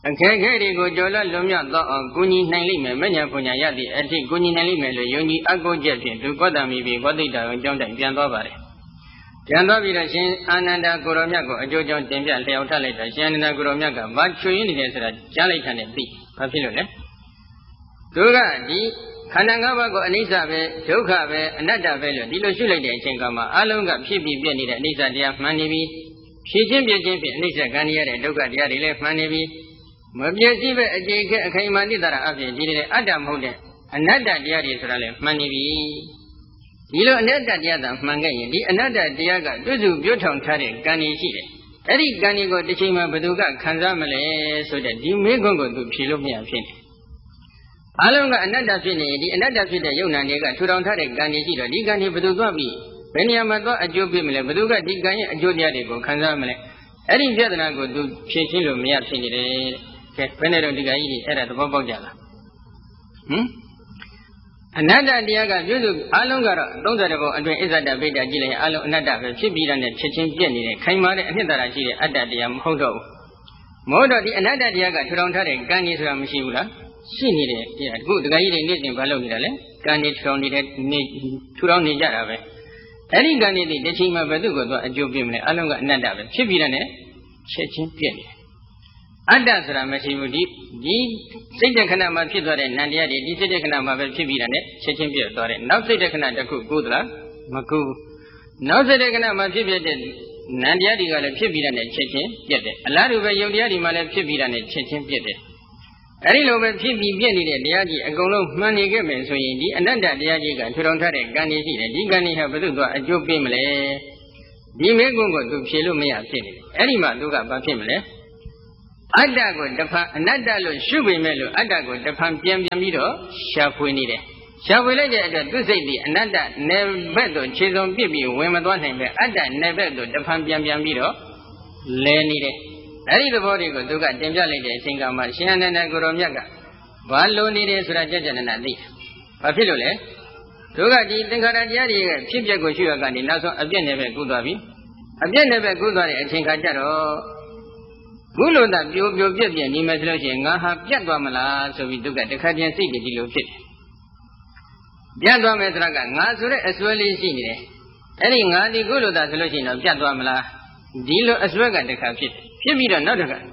အခက်အခဲတွေကိုကြော်လွတ်လွန်မြောက်သောအောင်ကုညီနိုင်လိမ့်မယ်မညာပညာရသည့်အထိကုညီနိုင်လိမ့်မယ်လို့ယုံကြည်အကိုချက်ဖြင့်သူကောတမီပြီးကောတိတာကိုကြောင်းတိုင်ပြန်သွားပါတယ်ပြန်သွားပြီးတော့ရှင်အာနန္ဒကိုရောမြတ်ကိုအကျိုးကြောင့်တင်ပြလျှောက်ထားလိုက်တော့ရှင်အာနန္ဒကိုရောမြတ်ကဘာချွေရင်းနေတယ်ဆိုတာကြားလိုက်တဲ့သိဘာဖြစ်လို့လဲသူကဒီခန္ဓာ၅ပါးကိုအနိစ္စပဲဒုက္ခပဲအနတ္တပဲလို့ဒီလိုရှုလိုက်တဲ့အချိန်ကမှအလုံးကဖြစ်ပြီးပြည့်နေတဲ့အနိစ္စတရားမှန်နေပြီဖြည့်ချင်းပြည့်ချင်းဖြင့်အနိစ္စကံရတဲ့ဒုက္ခတရားတွေလည်းမှန်နေပြီမပြည့်စည်ပဲအခြေခဲအခိုင်အမာတိတရာအဖြစ်ဒီတဲ့အတ္တမဟုတ်တဲ့အနတ္တတရားတွေဆိုတာလည်းမှန်နေပြီဒီလိုအနတ္တတရားသာမှန်ခဲ့ရင်ဒီအနတ္တတရားကတွစုပြုထောင်ထားတဲ့ကံတွေရှိတယ်အဲ့ဒီကံတွေကိုတစ်ချိန်မှဘယ်သူကခံစားမလဲဆိုတဲ့ဒီမေးခွန်းကိုသူဖြေလို့မရဖြစ်နေအလုံးကအနတ္တဖြစ်နေဒီအနတ္တဖြစ်တဲ့ယုံနာတွေကထူထောင်ထားတဲ့ကံတွေရှိတော့ဒီကံတွေဘယ်သူသွားပြီးဘယ်နေရာမှာသွားအကျိုးပေးမလဲဘယ်သူကဒီကံရဲ့အကျိုးတရားတွေကိုခံစားမလဲအဲ့ဒီပြဿနာကိုသူဖြေရှင်းလို့မရဖြစ်နေတယ်ကဲဘယ်နဲ့တော့ဒီကကြီးတွေအဲ့ဒါသဘောပေါက်ကြလားအနတ္တတရားကပြုစုအလုံးကတော့30ဘုံအတွင်းအစ္ဆဒဗိဒ္ဓကြည့်လိုက်ရင်အလုံးအနတ္တပဲဖြစ်ပြီးတဲ့ချက်ချင်းပြည့်နေတဲ့ခိုင်မာတဲ့အနှစ်သာရရှိတဲ့အတ္တတရားမဟုတ်တော့ဘူးမဟုတ်တော့ဒီအနတ္တတရားကထူထောင်ထားတဲ့ကံကြီးဆိုတာမရှိဘူးလားရှိနေတယ်တရားအခုဒကာကြီးတွေနေ့စဉ်ဘာလုပ်နေတာလဲကံကြီးထူထောင်နေတဲ့နေ့ထူထောင်နေကြတာပဲအဲ့ဒီကံကြီးတွေတစ်ချိန်မှဘယ်သူ့ကိုသွားအကျိုးပေးမလဲအလုံးကအနတ္တပဲဖြစ်ပြီးတဲ့ချက်ချင်းပြည့်နေတယ်အတ္တဆိုတာမရှိဘူးဒီစိတ်တခဏမှာဖြစ်သွားတဲ့နံတရားတွေဒီစိတ်တခဏမှာပဲဖြစ်ပြီးတာနဲ့ချက်ချင်းပြည့်သွားတယ်နောက်စိတ်တခဏတစ်ခုကိုးသလားမကိုးနောက်စိတ်တခဏမှာဖြစ်တဲ့နံတရားတွေကလည်းဖြစ်ပြီးတာနဲ့ချက်ချင်းပြည့်တယ်အလားတူပဲယုတ်တရားတွေမှာလည်းဖြစ်ပြီးတာနဲ့ချက်ချင်းပြည့်တယ်အဲဒီလိုပဲဖြစ်ပြီးပြည့်နေတဲ့တရားကြီးအကုန်လုံးမှန်နေခဲ့မယ်ဆိုရင်ဒီအနတ္တတရားကြီးကထူထောင်ထားတဲ့ကံတွေရှိတယ်ဒီကံတွေဟာဘယ်သူကအကျိုးပေးမလဲဒီမေကုန်းကိုသူဖြေလို့မရဖြစ်နေတယ်အဲဒီမှာသူကဘာဖြစ်မလဲအတ္တကိုတဖန်အနတ္တလို့ရှုပေမဲ့လို့အတ္တကိုတဖန်ပြန်ပြီးတော့ရှာဖွေနေတယ်ရှာဖွေလိုက်တဲ့အတွက်သူစိတ်ဒီအနတ္တနယ်ဘက်သို့ခြေစုံပြစ်ပြီးဝင်မသွားနိုင်ပဲအတ္တနယ်ဘက်သို့တဖန်ပြန်ပြီးတော့လဲနေတယ်အဲဒီသဘောတွေကိုသူကတင်ပြလိုက်တဲ့အချိန်ကမှရှင်အနန္ဒကိုရောမြတ်ကဘာလို့နေတယ်ဆိုတာကြကြနနာသိဘာဖြစ်လို့လဲသူကဒီသင်္ခါရတရားတွေရဲ့ဖြစ်ပျက်ကိုရှုရကနေနောက်ဆုံးအပြည့်နယ်ဘက်ကူးသွားပြီအပြည့်နယ်ဘက်ကူးသွားတဲ့အချိန်ခါကျတော့ဘုလိုသာပြိုပြက်နေမယ်ဆိုလို့ရှိရင်ငါဟာပြတ်သွားမလားဆိုပြီးသူကတခါတည်းစိတ်တွေဒီလိုဖြစ်တယ်ပြတ်သွားမယ်ဆိုတာကငါဆိုတဲ့အစွဲလေးရှိနေတယ်အဲ့ဒီငါဒီဘုလိုသာဆိုလို့ရှိရင်တော့ပြတ်သွားမလားဒီလိုအစွဲကတခါဖြစ်ပြီးတော့နောက်တစ်ခါ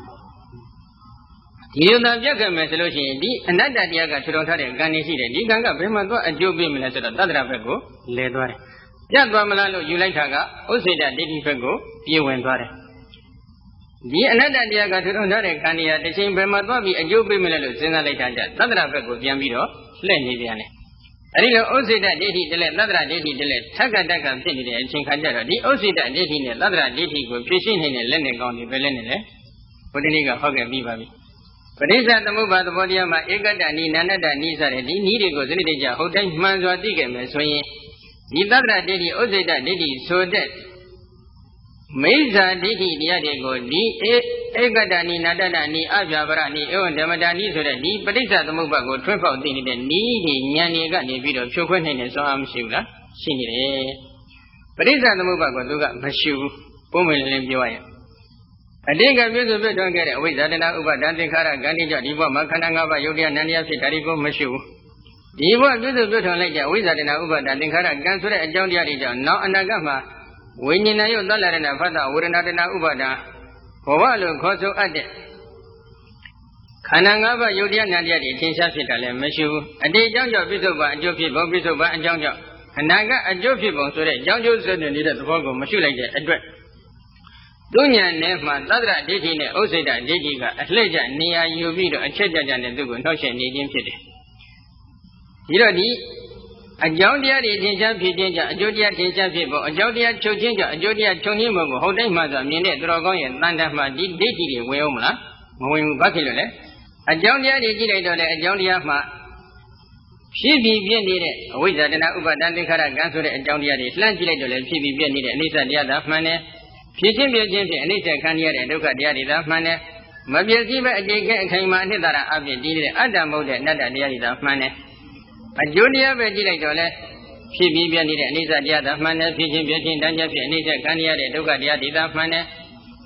ဒီလိုသာပြတ်ခဲ့မယ်ဆိုလို့ရှိရင်ဒီအနတ္တတရားကထူထောင်ထားတဲ့ကံနေရှိတယ်ဒီကံကဘယ်မှာသွားအကျိုးပေးမလဲဆိုတော့တတ္တရဘက်ကိုလဲသွားတယ်ပြတ်သွားမလားလို့ယူလိုက်တာကဥစ္စေတဒိဋ္ဌိဘက်ကိုပြေဝင်သွားတယ်ဒီအနတ္တတရားကထူထောင်ထားတဲ့ကံနေရာတစ်ချိန်ဘယ်မှာသွားပြီးအကျိုးပေးမလဲလို့စဉ်းစားလိုက်တာကြသတ္တရဘက်ကိုပြန်ပြီးတော့လှည့်နေပြန်တယ်အဲဒီလိုဥစ္စေတဒိဋ္ဌိတလဲသတ္တရဒိဋ္ဌိတလဲထက်ကတက်ကဖြစ်နေတဲ့အချိန်ခါကျတော့ဒီဥစ္စေတဒိဋ္ဌိနဲ့သတ္တရဒိဋ္ဌိကိုဖြည့်ရှင်းနေတဲ့လက်နဲ့ကောင်းတယ်ပဲလက်နဲ့လဲဘုဒ္ဓနည်းကဟောခဲ့ပြီးပါပြီပရိစ္ဆသမုပ္ပါသဘောတရားမှာဧကတ္တနိနန္တတနိစတဲ့ဒီနည်းတွေကိုစနစ်တကျဟုတ်တိုင်းမှန်စွာသိခဲ့မယ်ဆိုရင်ဒီသတ္တရဒိဋ္ဌိဥစ္စေတဒိဋ္ဌိဆိုတဲ့မိစ္ဆာဒိဋ္ဌိတရားတွေကိုဒီဧကတ္တနိနန္တတနိအပြာပရနိဧဝံဓမ္မတာနိဆိုတဲ့ဒီပရိစ္ဆသမုပ္ပါကိုထွန်းပေါက်သိနေတဲ့နည်းတွေဉာဏ်တွေကနေပြီးတော့ဖြိုခွဲနိုင်တဲ့စွမ်းအားမရှိဘူးလားရှိနေတယ်ပရိစ္ဆသမုပ္ပါကိုသူကမရှိဘူးပုံမှန်လင်းပြောရရင်အတိတ်ကပြည့်စုံပြည့်ထွန်းခဲ့တဲ့အဝိဇ္ဇာတဏဥပါဒံသင်္ခါရကံတိကြောင့်ဒီဘဝမှာခန္ဓာ၅ပါးယုတ်တရားနန္တရားဖြစ်တာဒီကိုမရှိဘူးဒီဘဝပြည့်စုံပြည့်ထွန်းလိုက်တဲ့အဝိဇ္ဇာတဏဥပါဒံသင်္ခါရကံဆိုတဲ့အကြောင်းတရားတွေကြောင့်နောက်အနာဂတ်မှာဝိညာဉ်ယုတ်သလရဏဖတ်တာဝေဒနာတဏဥပါဒံဘဝလို့ခေါ်ဆိုအပ်တဲ့ခန္ဓာ၅ပါးယုတ်တရားနန္တရားတွေအထင်ရှားဖြစ်တာလည်းမရှိဘူးအတိတ်အကြောင်းကြောင့်ပြစ္ဆုတ်ပါအကျိုးဖြစ်ပုံပြစ္ဆုတ်ပါအကြောင်းကြောင့်အနာဂတ်အကျိုးဖြစ်ပုံဆိုတဲ့အကြောင်းကျိုးဆက်နေတဲ့သဘောကိုမရှိလိုက်တဲ့အတွက်သူဉာဏ်နဲ့မှသတ္တရဒိဋ္ဌိနဲ့ဥစ္စေတဒိဋ္ဌိကအလှည့်ကျနေရာယူပြီးတော့အချက်ကြနဲ့သူ့ကိုနှောက်ယှက်နေခြင်းဖြစ်တယ်ဒီတော့ဒီအကြောင်းတရားတွေထင်ရှားဖြစ်ခြင်းကြောင့်အကျိုးတရားထင်ရှားဖြစ်ပုံအကြောင်းတရားချုပ်ခြင်းကြောင့်အကျိုးတရားချုပ်ခြင်းပုံကိုဟုတ်တိုင်းမှဆိုမြင်တဲ့သူတော်ကောင်းရဲ့တန်တမ်းမှဒီဒိဋ္ဌိတွေဝင်အောင်မလားမဝင်ဘူးဘာဖြစ်လို့လဲအကြောင်းတရားတွေကြည့်လိုက်တော့လေအကြောင်းတရားမှဖြစ်ပြီးပြည့်နေတဲ့အဝိဇ္ဇာတဏဥပါဒံသင်္ခါရကံဆိုတဲ့အကြောင်းတရားတွေလှမ်းကြည့်လိုက်တော့လေဖြစ်ပြီးပြည့်နေတဲ့အနိစ္စတရားသာမှန်တယ်ဖြစ်ခြင်းပြည့်ခြင်းဖြင့်အနိစ္စခံရတဲ့ဒုက္ခတရားတွေသာမှန်တယ်မပြည့်စည်ပဲအကျိတ်ကအခိုင်အမာအနှစ်သာရအပြင်တည်တဲ့အတ္တမဟုတ်တဲ့အနတ္တတရားတွေသာမှန်တယ်အကျိုးတရားပဲကြည့်လိုက်တော့လေဖြစ်ပြီးပြည့်နေတဲ့အနိစ္စတရားသာမှန်တယ်ဖြစ်ခြင်းပြည့်ခြင်းတန်ကြဖြစ်အနိစ္စခံရတဲ့ဒုက္ခတရားတွေသာမှန်တယ်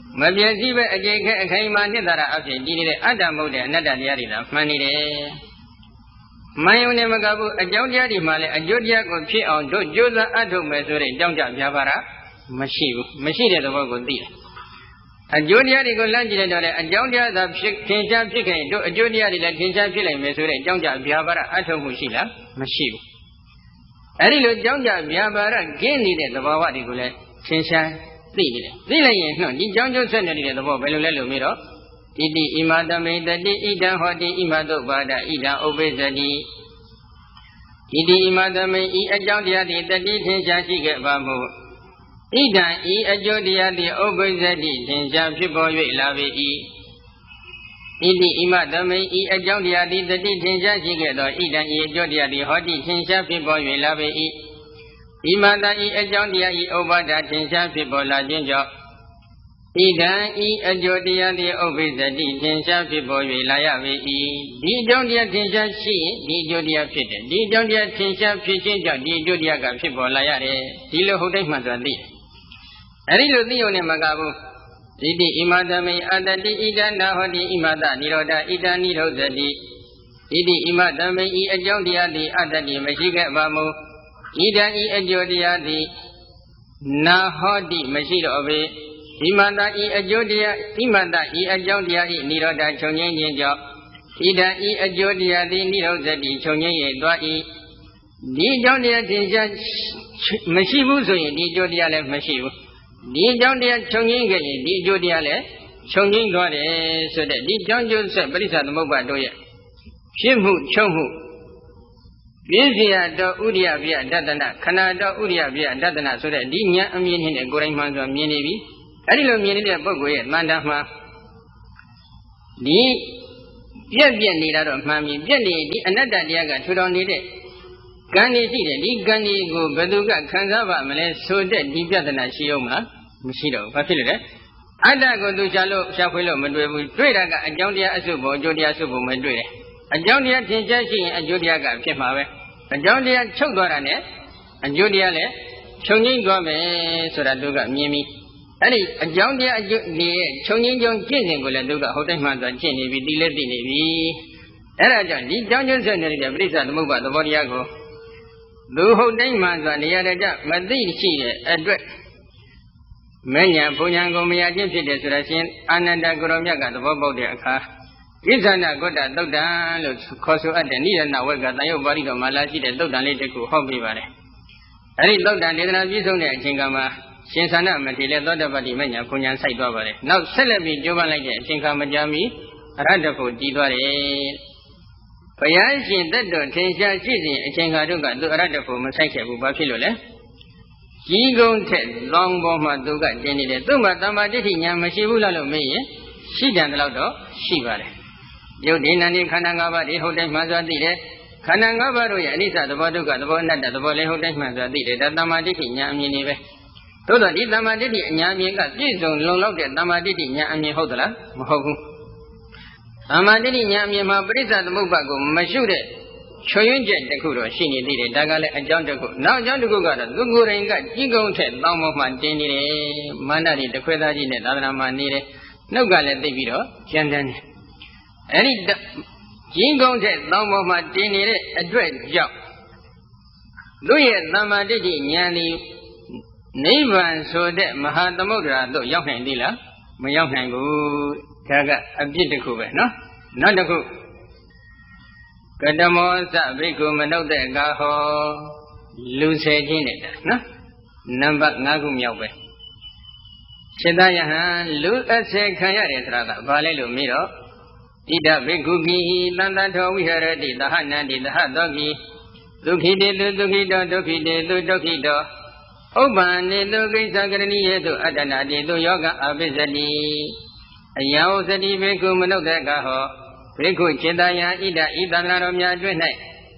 မပြည့်စည်ပဲအကျိတ်ခဲအခိုင်အမာနှစ်သာရအဖြစ်တည်နေတဲ့အတ္တမဟုတ်တဲ့အနတ္တတရားတွေသာမှန်နေတယ်။မှန်ရုံနဲ့မကဘူးအကြောင်းတရားတွေမှလည်းအကျိုးတရားကိုဖြစ်အောင်တို့ကြိုးစားအထုတ်မယ်ဆိုတဲ့အကြောင်းကြပြပါရမရှိဘူး။မရှိတဲ့သဘောကိုသိတယ်။အကျိုးတရားတွေကိုလမ်းကြည့်လိုက်တော့လေအကြောင်းတရားသာဖြစ်ထင်ရှားဖြစ်ခဲ့ရင်တို့အကျိုးတရားတွေလည်းထင်ရှားဖြစ်နိုင်မယ်ဆိုတဲ့အကြောင်းကြပြပါရအထုတ်မှုရှိလားမရှိဘူး။အဲဒီလိုအကြောင်းကြပြပါရကင်းနေတဲ့သဘာဝတွေကိုလည်းထင်ရှားသိနေတယ်သိလိုက်ရင်နှုတ်ဒီကြောင်းကျုပ်ဆက်နေတဲ့သဘောဘယ်လိုလဲလို့ပြီးတော့ဣတိဣမတမေတတိဣဒံဟောတိဣမတုပါဒဣဒံဥပိသတိဣတိဣမတမေဤအကြောင်းတရားသည်တတိထင်ရှားရှိခဲ့ပါမှုဣဒံဤအကျိုးတရားသည်ဥပိသတိထင်ရှားဖြစ်ပေါ်၍လာပေ၏ဣတိဣမတမေဤအကြောင်းတရားသည်တတိထင်ရှားရှိခဲ့သောဣဒံဤအကျိုးတရားသည်ဟောတိထင်ရှားဖြစ်ပေါ်၍လာပေ၏ဣမတဤအကြောင်းတရားဤဥပါဒထင်ရှားဖြစ်ပေါ်လာခြင်းကြောင့်ဣဒံဤအကျိုးတရားသည်ဥပိသတိထင်ရှားဖြစ်ပေါ်၍လာရပေ၏ဒီအကြောင်းတရားထင်ရှားရှိရင်ဒီအကျိုးတရားဖြစ်တယ်ဒီအကြောင်းတရားထင်ရှားဖြစ်ခြင်းကြောင့်ဒီအကျိုးတရားကဖြစ်ပေါ်လာရတယ်ဒီလိုဟုတ်တိုင်းမှဆိုသိတယ်အဲဒီလိုသိုံနဲ့မကဘူးဣတိဣမတမေအတ္တိဣဒံနာဟောတိဣမတနိရောဓဣဒံနိရောဓတိဣတိဣမတမေဤအကြောင်းတရားသည်အတ္တိမရှိခဲ့ပါမူဣဒံဤအကျိုးတရားသည်နာဟောတိမရှိတော့ပေဣမတဤအကျိုးတရားဣမတဤအကြောင်းတရားဤနိရောဓချုပ်ငြိမ်းခြင်းကြောင့်ဣဒံဤအကျိုးတရားသည်နိရောဓတိချုပ်ငြိမ်း၍သွား၏ဒီအကြောင်းတရားထင်ရှားမရှိဘူးဆိုရင်ဒီအကျိုးတရားလည်းမရှိဘူးဒီအကြောင်းတရားချုပ်ငြိမ်းခဲ့ရင်ဒီအကျိုးတရားလည်းချုပ်ငြိမ်းသွားတယ်ဆိုတဲ့ဒီကြောင်းကျိုးဆက်ပရိစ္ဆသမုပ္ပါတို့ရဲ့ဖြစ်မှုချုပ်မှုပြင်းစရာတော်ဥရိယပြဒတနာခန္ဓာတော်ဥရိယပြဒတနာဆိုတဲ့ဒီဉာဏ်အမြင်နဲ့ကိုယ်တိုင်မှန်စွာမြင်နေပြီအဲဒီလိုမြင်နေတဲ့ပုဂ္ဂိုလ်ရဲ့တန်တာမှာဒီပြက်နေတာတော့မှန်ပြီပြက်နေဒီအနတ္တတရားကထူထောင်နေတဲ့ကံနေရှိတယ်ဒီကံဒီကိုဘယ်သူကခံစားပါမလဲဆိုတဲ့ဒီပြဿနာရှိအောင်မလားမရှိတော့ဘူးဘာဖြစ်လို့လဲအတ္တကိုသူရှာဖွေလို့မတွေ့ဘူးတွေ့တာကအကြောင်းတရားအစုပေါ်အကျိုးတရားအစုပေါ်မတွေ့တယ်အကြောင်းတရားထင်ရှားရှိရင်အကျိုးတရားကဖြစ်မှာပဲအကြောင်းတရားချုပ်သွားတာနဲ့အကျိုးတရားလည်းချုပ်ငိမ့်သွားမယ်ဆိုတာသူကမြင်ပြီးအဲ့ဒီအကြောင်းတရားအကျိုးတွေရဲ့ချုပ်ငိမ့်ကြောင်းကျင့်စဉ်ကိုလည်းသူကဟုတ်တိုင်းမှသွားကျင့်နေပြီသိလည်းသိနေပြီအဲ့ဒါကြောင့်ဒီကြောင်းကျိုးဆက်နေတဲ့ပြိဿသမုပ္ပါသဘောတရားကိုသူဟုတ်တိုင်းမှသွားနေရာတမသိရှိတဲ့အတွက်မဉ္ဇဉ်ဘုံညာကိုမရခြင်းဖြစ်တယ်ဆိုတာရှင်အာနန္ဒကိုရောမြတ်ကသဘောပေါက်တဲ့အခါဣဇာနာဂုတ္တသုတ်တံလို့ခေါ်ဆိုအပ်တဲ့နိရဏဝက်ကတန်ရုပ်ပါဠိတော်မှာလာရှိတဲ့သုတ်တံလေးတစ်ခုဟောပြပါတယ်။အဲဒီသုတ်တံဒေသနာပြည့်စုံတဲ့အချိန်ကမှရှင်သာနမထေရသောတပတိမညာဘုံညာစိုက်သွားပါတယ်။နောက်ဆက်လက်ပြီးကြိုးပမ်းလိုက်တဲ့အချိန်ကမကြာမီအရဟတဖို့တည်သွားတယ်။ဘုရားရှင်တတ်တော်ထင်ရှားရှိစဉ်အချိန်ခါတို့ကသူအရဟတဖို့မဆိုင်ခဲ့ဘူး။ဘာဖြစ်လို့လဲ။ကြီးကုန်းထက်လောင်ပေါ်မှာသူကတင်နေတယ်။သူ့မှာတမ္မာဒိဋ္ဌိညာမရှိဘူးလားလို့မေးရင်ရှိတယ်တော့တော့ရှိပါတယ်။ယုတ်ဒီနန္ဒီခန္ဓာ၅ပါးဒီဟုတ်တိုင်းမှန်စွာသိတယ်ခန္ဓာ၅ပါးတို့ရဲ့အနိစ္စသဘောဒုက္ခသဘောအနတ္တသဘောလည်းဟုတ်တိုင်းမှန်စွာသိတယ်ဒါတမ္မာဒိဋ္ဌိဉာဏ်အမြင်တွေပဲသို့သောဒီတမ္မာဒိဋ္ဌိအဉာဏ်အမြင်ကပြည့်စုံလုံလောက်တဲ့တမ္မာဒိဋ္ဌိဉာဏ်အမြင်ဟုတ်သလားမဟုတ်ဘူးတမ္မာဒိဋ္ဌိဉာဏ်အမြင်မှာပရိစ္ဆသမုပ္ပါကိုမရှုတဲ့ချွေရင်းချက်တစ်ခုတော့ရှိနေသေးတယ်ဒါကလည်းအကြောင်းတစ်ခုနောက်အကြောင်းတစ်ခုကတော့သူကိုယ်တိုင်ကကြီးကုန်းထက်တောင်းပေါ်မှတင်းနေတယ်မာနတွေတခွဲသားကြီးနဲ့သာသနာမှာနေတယ်နှုတ်ကလည်းသိပြီးတော့ကျန်တယ်အဲ့ဒီကျင်းကုန်းတဲ့တောင်းပေါ်မှာတင်နေတဲ့အတွက်ကြောင့်သူ့ရဲ့သမ္မာဒိဋ္ဌိဉာဏ်ဒီနိဗ္ဗာန်ဆိုတဲ့မဟာသမုဒ္ဒရာသို့ရောက်နိုင်သေးလားမရောက်နိုင်ဘူးဒါကအပြစ်တစ်ခုပဲနော်နောက်တစ်ခုကတမောသဘိက္ခုမနုဿကာဟောလူဆယ်ချင်းနေတာနော်နံပါတ်5ခုမြောက်ပဲစေတယဟံလူအစေခံရတယ်ဆိုတာကဘာလဲလို့မေးတော့ဣဒဘိက္ခုကိသန္တထောဝိဟရတိသဟနန္တိသဟသောကိဒုက္ခိတေသူဒုက္ခိတောဒုက္ခိတေသူဒုက္ခိတောဥပ္ပန္နေသူကိစ္စကရဏီယေသူအတ္တနာတိသူယောကအပိစတိအယံဥစတိဘိက္ခုမနုဿကဟောဘိက္ခုจิตယံဣဒဤသန္တနာတော်များအတွင်း၌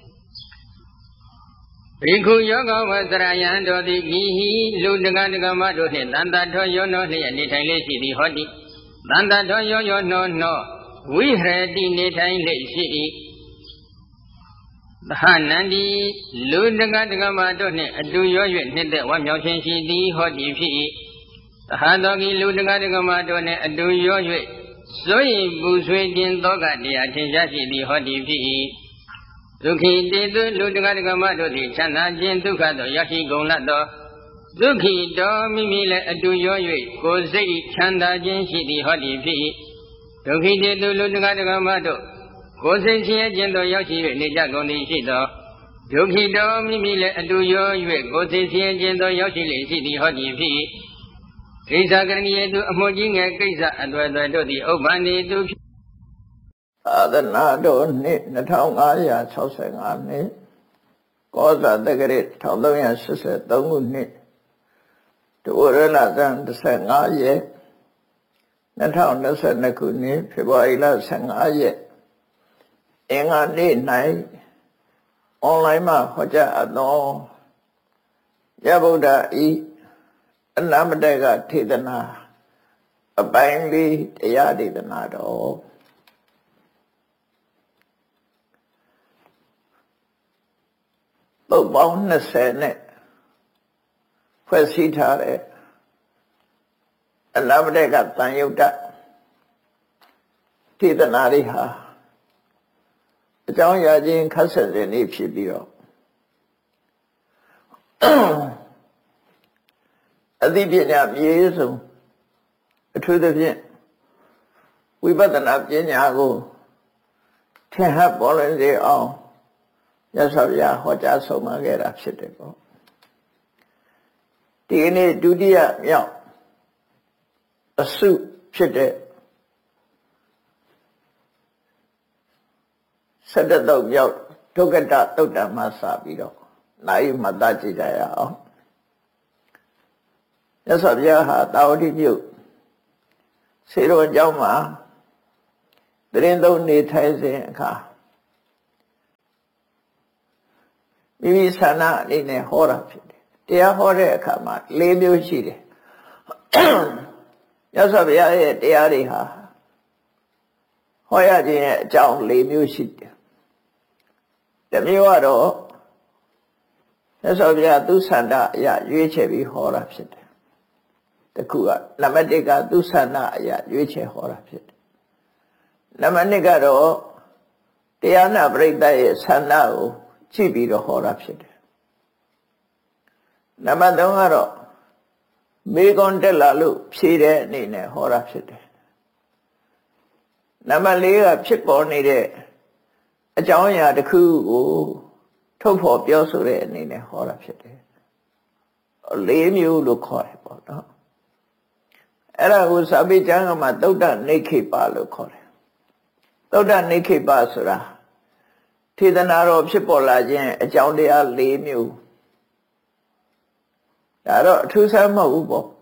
ဘိက္ခုယောဂဝသရယံတော်သည်ဤလူတက္ကတက္ကမတို့နှင့်သန္တထောယောနောလျက်နေထိုင်လေးရှိသည်ဟောတိသန္တထောယောယောနောနောဝိဟရတိနေထိုင်လေးရှိ၏သဟနန္တိလူတက္ကတက္ကမတို့နှင့်အတူရော၍နှစ်သက်ဝမ်းမြောက်ခြင်းရှိသည်ဟောတိဖြစ်၏ဟာတော်ကီလူတကားတကမတို့နှင့်အတူရော၍စိုးရိမ်ပူဆွေးခြင်းသောကတရားထင်ရှားရှိသည်ဟောဒီဖြစ်၏ဒုက္ခိတေသူလူတကားတကမတို့သည်ချမ်းသာခြင်းဒုက္ခသို့ရောက်ရှိကုန်လတ်သောဒုက္ခိတောမိမိလည်းအတူရော၍ကိုယ်စိတ်ချမ်းသာခြင်းရှိသည်ဟောဒီဖြစ်၏ဒုက္ခိတေသူလူတကားတကမတို့ကိုယ်စိတ်ဆင်းရဲခြင်းသို့ရောက်ရှိ၍နေကြကုန်သည်ရှိသောဒုက္ခိတောမိမိလည်းအတူရော၍ကိုယ်စိတ်ဆင်းရဲခြင်းသို့ရောက်ရှိလေရှိသည်ဟောဒီဖြစ်၏ကိစ္စကရဏီယေတုအမှုကြီးငယ်ကိစ္စအတွေ့အတွေ့တို့သည်ဥပ္ပန္နေတုသာသနာတော်နှစ်2565နှစ်ကောဇာတက္ကရာ1383ခုနှစ်ဒုဝရလဇန်15ရက်2022ခုနှစ်ဖေဖော်ဝါရီလ15ရက်အင်္ဂါနေ့၌အွန်လိုင်းမှာဟောကြားအပ်သောယဗုဒ္ဓဤအနမတကထေသနာအပိုင်းလေးတရားဒေသနာတော်ပုဒ်ပေါင်း20နဲ့ဖွဲ့စည်းထားတဲ့အနမတကသံယုတ်တထေသနာလေးဟာအကြောင်းအရာချင်းခက်ဆက်တဲ့နေ့ဖြစ်ပြီးတော့အသိပညာပြည့်စုံအထူးသဖြင့်ဝိပဿနာပညာကိုထင်ဟပ်ပေါ်လွင်စေအောင်မြတ်စွာဘုရားဟောကြားဆုံးမခဲ့တာဖြစ်တယ်ပေါ့ဒီကနေ့ဒုတိယမြောက်အစုဖြစ်တဲ့17တုပ်မြောက်ဒုက္ကတသုတ်တံမှာစပြီးတော့နိုင်မှတ်သားကြည့်ကြရအောင်မြတ်စွာဘုရားဟာတာဝတိမြို့စေတော်ကျောင်းမှာတရင်သုံးနေထိုင်စဉ်အခါမိမိဆန္ဒအနေနဲ့ဟောတာဖြစ်တယ်တရားဟောတဲ့အခါမှာ၄မျိုးရှိတယ်မြတ်စွာဘုရားရဲ့တရားတွေဟာဟောရခြင်းရဲ့အကြောင်း၄မျိုးရှိတယ်တစ်မျိုးကတော့မြတ်စွာဘုရားသူဆန္ဒအရာရွေးချယ်ပြီးဟောတာဖြစ်တယ်တခုကနံပါတ်1ကသူဆန္ဒအရာရွေးချယ်ဟောတာဖြစ်တယ်နံပါတ်2ကတော့တရားနာပရိသတ်ရဲ့ဆန္ဒကိုကြည့်ပြီးတော့ဟောတာဖြစ်တယ်နံပါတ်3ကတော့မေကွန်တက်လာလို့ဖြေတဲ့အနေနဲ့ဟောတာဖြစ်တယ်နံပါတ်4ကဖြစ်ပေါ်နေတဲ့အကြောင်းအရာတစ်ခုကိုထုတ်ဖော်ပြောဆိုတဲ့အနေနဲ့ဟောတာဖြစ်တယ်4မျိုးလို့ခေါ်တယ်ပေါ့နော်အဲ့ဒါကိုစာပေကျမ်းမှာသုဒ္ဓနိခေပလို့ခေါ်တယ်သုဒ္ဓနိခေပဆိုတာထေသနာတော်ဖြစ်ပေါ်လာခြင်းအကြောင်းတရား4မျိုးဒါတော့အထူးဆန်းမဟုတ်ဘူးပေါ့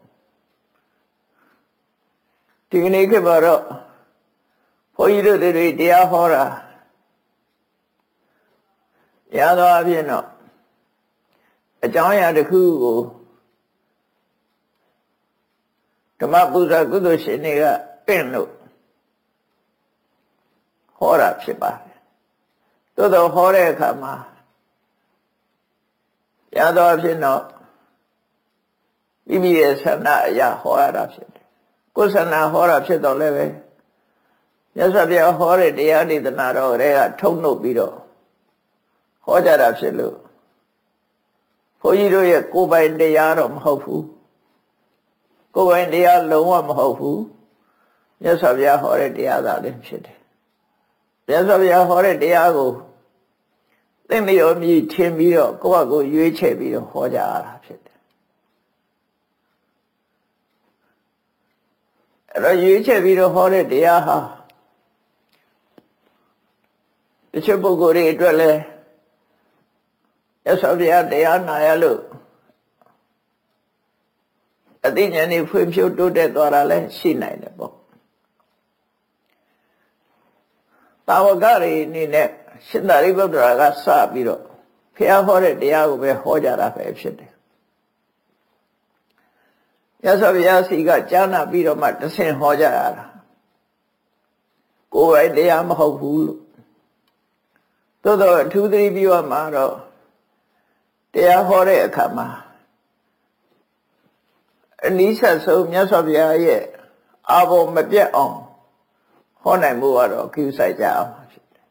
ဒီကနေ့ခေတ်မှာတော့ဘုန်းကြီးတို့တွေတရားဟောတာရသောအဖြစ်တော့အကြောင်းအရာတစ်ခုကိုဓမ္မပူဇာကုသိုလ်ရှင်တွေကပင့်လို့ဟောတာဖြစ်ပါတယ်သို့တော်ဟောတဲ့အခါမှာရသောအဖြစ်တော့မိမိရဲ့ဆန္ဒအရာဟောရတာဖြစ်တယ်ကိုယ်ဆန္ဒဟောတာဖြစ်တော့လည်းပဲမြတ်စွာဘုရားဟောတဲ့တရားဒေသနာတော်တွေကထုတ်နှုတ်ပြီးတော့ဟောကြတာဖြစ်လို့ဘုန်းကြီးတို့ရဲ့ကိုယ်ပိုင်တရားတော့မဟုတ်ဘူးကိုယ်ပိုင်တရားလုံးဝမဟုတ်ဘူးမြတ်စွာဘုရားဟောတဲ့တရားသာလည်းဖြစ်တယ်မြတ်စွာဘုရားဟောတဲ့တရားကိုသိမရောမြည်ထင်ပြီးတော့ကိုယ့်ဟာကိုယ်ရွေးချယ်ပြီးတော့ဟောကြရတာဖြစ်တယ်အဲ့တော့ရွေးချယ်ပြီးတော့ဟောတဲ့တရားဟာတချို့ပုဂ္ဂိုလ်တွေအတွက်လည်းမြတ်စွာဘုရားတရားနာရလို့အသိဉာဏ်နဲ့ဖွံ့ဖြိုးတိုးတက်သွားတာလည်းရှိနိုင်တယ်ပေါ့တာဝကတွေအနေနဲ့ရှင်သာရိပုတ္တရာကစပြီးတော့ဘုရားဟောတဲ့တရားကိုပဲဟောကြတာပဲဖြစ်တယ်မြတ်စွာဘုရားစီကကြားနာပြီးတော့မှတဆင့်ဟောကြရတာကိုယ်ပိုင်တရားမဟုတ်ဘူးလို့သို့တော့အထူးသတိပြုရမှာတော့တရားဟောတဲ့အခါမှာအနည်းဆက်ဆုံးမြတ်စွာဘုရားရဲ့အာဘောမပြတ်အောင်ဟောနိုင်မှုကတော့ကိစ္စကြအောင်ဖြစ်တယ်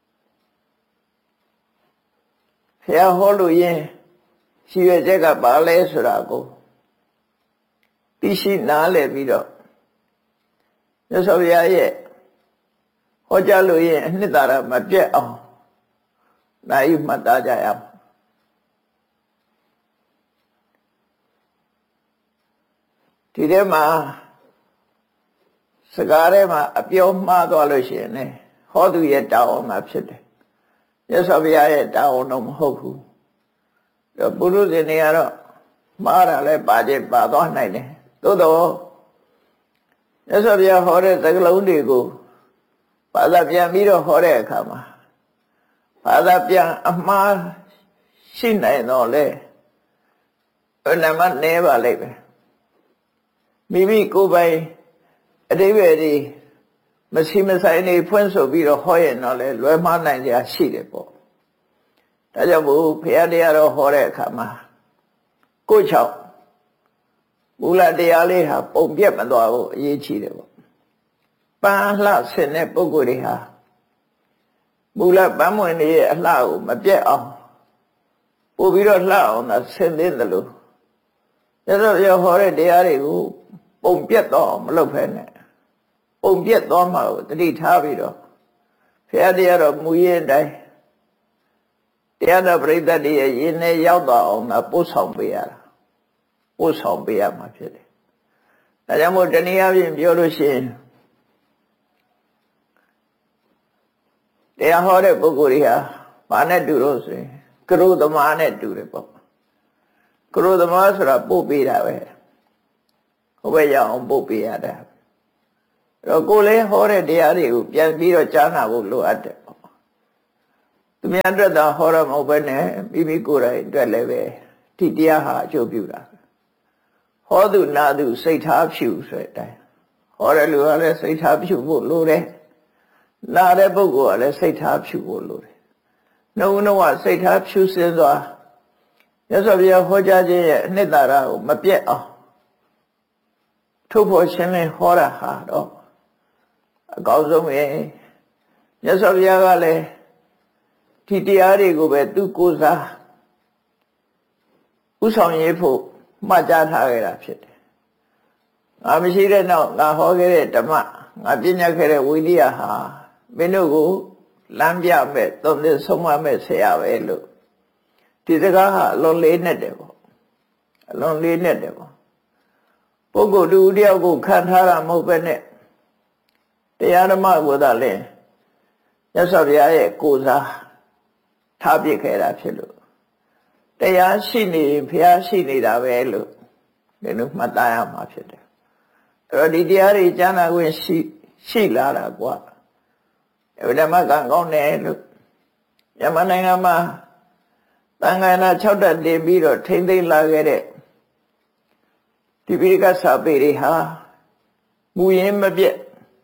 ဘုရားဟောလို့ရင်ရှိရချက်ကပါလဲဆိုတာကိုသိရှိနားလည်ပြီးတော့မြတ်စွာဘုရားရဲ့ဟောကြားလို့ရင်အနှစ်သာရမပြတ်အောင်နိုင်ယူမှတ်သားကြရအောင်ဒီထဲမှာစကားထဲမှာအပြောမှားသွားလို့ရှိရင်ねဟောသူရဲ့တာဝန်မှာဖြစ်တယ်မြတ်စွာဘုရားရဲ့တာဝန်တော့မဟုတ်ဘူးပုရုဇဉ်တွေကတော့မှားတာလဲပါခြင်းပါသွားနိုင်တယ်သို့တော့မြတ်စွာဘုရားဟောတဲ့သကလုံးတွေကိုဘာသာပြန်ပြီးတော့ဟောတဲ့အခါမှာဘာသာပြန်အမှားရှိနိုင်တော့လေအနမနဲပါလိမ့်မယ်မိမိကိုယ်ပိုင်အတိပ္ပယ်ဒီမရှိမဆိုင်နေဖွင့်ဆိုပြီးတော့ဟောရင်တော့လေလွယ်မှားနိုင်ကြရှိတယ်ပေါ့ဒါကြောင့်ဘုရားတရားတော်ဟောတဲ့အခါမှာကိုယ်ချောက်မူလတရားလေးဟာပုံပြတ်မသွားဘူးအရေးကြီးတယ်ပေါ့ပန်းလှဆင်တဲ့ပုဂ္ဂိုလ်တွေဟာမူလပန်းမွင်တွေရဲ့အလှကိုမပြတ်အောင်ပို့ပြီးတော့လှအောင်သာဆင်သင့်တယ်လို့ဒါဆိုရဟောတဲ့တရားတွေကိုပုံပြတ်တော့မလုပ်ဖဲနဲ့ပုံပြတ်သွားမှာကိုတတိထားပြီးတော့ဘုရားတရားတော်မူရင်းတိုင်းတရားတော်ပြိတ္တတွေရဲ့ရင်းနဲ့ရောက်သွားအောင်သာပို့ဆောင်ပေးရတာပို့ဆောင်ပေးရမှာဖြစ်တယ်ဒါကြောင့်မို့တနည်းအားဖြင့်ပြောလို့ရှိရင်တရားဟောတဲ့ပုဂ္ဂိုလ်တွေဟာဘာနဲ့တူလို့ဆိုရင်ကရုသမားနဲ့တူတယ်ပေါ့ကရုသမားဆိုတာပို့ပေးတာပဲဟိုဘက်ရောက်အောင်ပို့ပေးရတာအဲ့တော့ကိုယ်လည်းဟောတဲ့တရားတွေကိုပြန်ပြီးတော့ကြားနာဖို့လိုအပ်တယ်ပေါ့သူများအတွက်သာဟောရမဟုတ်ဘဲနဲ့မိမိကိုယ်တိုင်အတွက်လည်းပဲဒီတရားဟာအကျိုးပြုတာဟောသူနာသူစိတ်ထားဖြူဆိုတဲ့အတိုင်းဟောတဲ့လူကလည်းစိတ်ထားဖြူဖို့လိုတယ်နာတဲ့ပုဂ္ဂိုလ်ကလည်းစိတ်ထားဖြူဖို့လိုတယ်နှုတ်နှုတ်ကစိတ်ထားဖြူစင်စွာမြတ်စွာဘုရားဟောကြားခြင်းရဲ့အနှစ်သာရကိုမပြတ်အောင်ထုတ်ဖို့ရှင်းလင်းဟောတာဟာတော့အကောင်းဆုံးပဲမြတ်စွာဘုရားကလည်းဒီတရားတွေကိုပဲသူကိုယ်စားဥဆောင်ရေးဖို့မှတ်ကြားထားခဲ့တာဖြစ်တယ်ငါမရှိတဲ့နောက်ငါဟောခဲ့တဲ့ဓမ္မငါပညာခဲ့တဲ့ဝိနည်းဟာမင်းတို့ကိုလမ်းပြမဲ့သုံးသစ်ဆုံးမမဲ့ဆရာပဲလို့ဒီစကားဟာအလွန်လေးနဲ့တယ်ပေါ့အလွန်လေးနဲ့တယ်ပေါ့ပုဂ္ဂိုလ်တူတယောက်ကိုခံထားတာမဟုတ်ပဲနဲ့တရားဓမ္မကိုသာလဲမြတ်စွာဘုရားရဲ့ကိုယ်စားထားပြခဲ့တာဖြစ်လို့တရားရှိနေဘုရားရှိနေတာပဲလို့ဒီလိုမှတ်သားရမှာဖြစ်တယ်အဲ့တော့ဒီတရားတွေကျမ်းနာခွင့်ရှိလာတာကွာအဲ့ဓမ္မကကောင်းတယ်လို့မြန်မာနိုင်ငံမှာသံဃာနာ6တက်တင်ပြီးတော့ထိမ့်သိမ်းလာခဲ့တဲ့ဒီပိဋကစာပေတွေဟာမူရင်းမပြတ်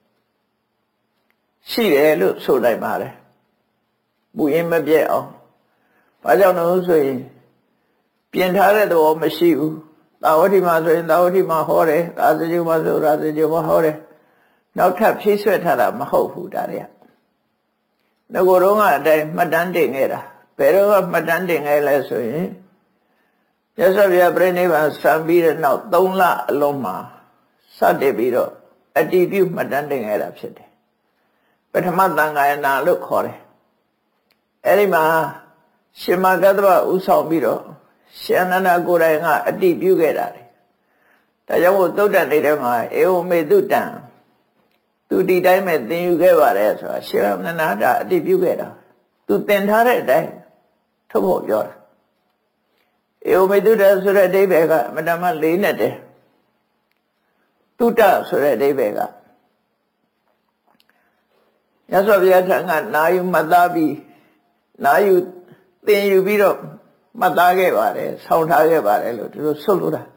ရှိတယ်လို့ဆိုနိုင်ပါတယ်မူရင်းမပြတ်အောင်ဘာကြောင့်လဲဆိုရင်ပြင်ထားတဲ့သဘောမရှိဘူးသာဝတိမှာဆိုရင်သာဝတိမှာဟောတယ်ရာဇဂုမှာဆိုရာဇဂုမှာဟောတယ်နောက်ထပ်ဖြည့်ဆွတ်ထားတာမဟုတ်ဘူးဒါတွေကငကိုယ်တော့ကအတိုင်းမှတ်တမ်းတင်ခဲ့တာဘယ်တော့မှတ်တမ်းတင်ခဲ့လဲဆိုရင်မြတ်စွာဘုရားပြိဋိဘံစံပြီးတဲ့နောက်3လအလုံးမှာစတင်ပြီးတော့အတည်ပြုမှတ်တမ်းတင်ခဲ့တာဖြစ်တယ်ပထမသံဃာယနာလို့ခေါ်တယ်အဲ့ဒီမှာရှင်မဂတ္တဗဥဆောင်ပြီးတော့ရှင်အနန္ဒကိုယ်တိုင်ကအတည်ပြုခဲ့တာလေဒါကြောင့်မို့သုတ္တန်နေတဲ့မှာဧဝမေတုတံသူဒီတိုင်းမဲ့သင်ယူခဲ့ပါတယ်ဆိုတာရှင်အနန္ဒအတည်ပြုခဲ့တာသူသင်ထားတဲ့အတိုင်းထုတ်ဖို့ပြောတာဧဝမေတုတဆိုတဲ့အဓိပ္ပာယ်ကအမတမလေးနဲ့တယ်တုတ္တဆိုတဲ့အဓိပ္ပာယ်ကမြတ်စွာဘုရားထံကနာယူမှတ်သားပြီးနာယူသင်ယူပြီးတော့မှတ်သားခဲ့ပါတယ်ဆောင်းထားခဲ့ပါတယ်လို့ဒီလိုဆွလို့တာ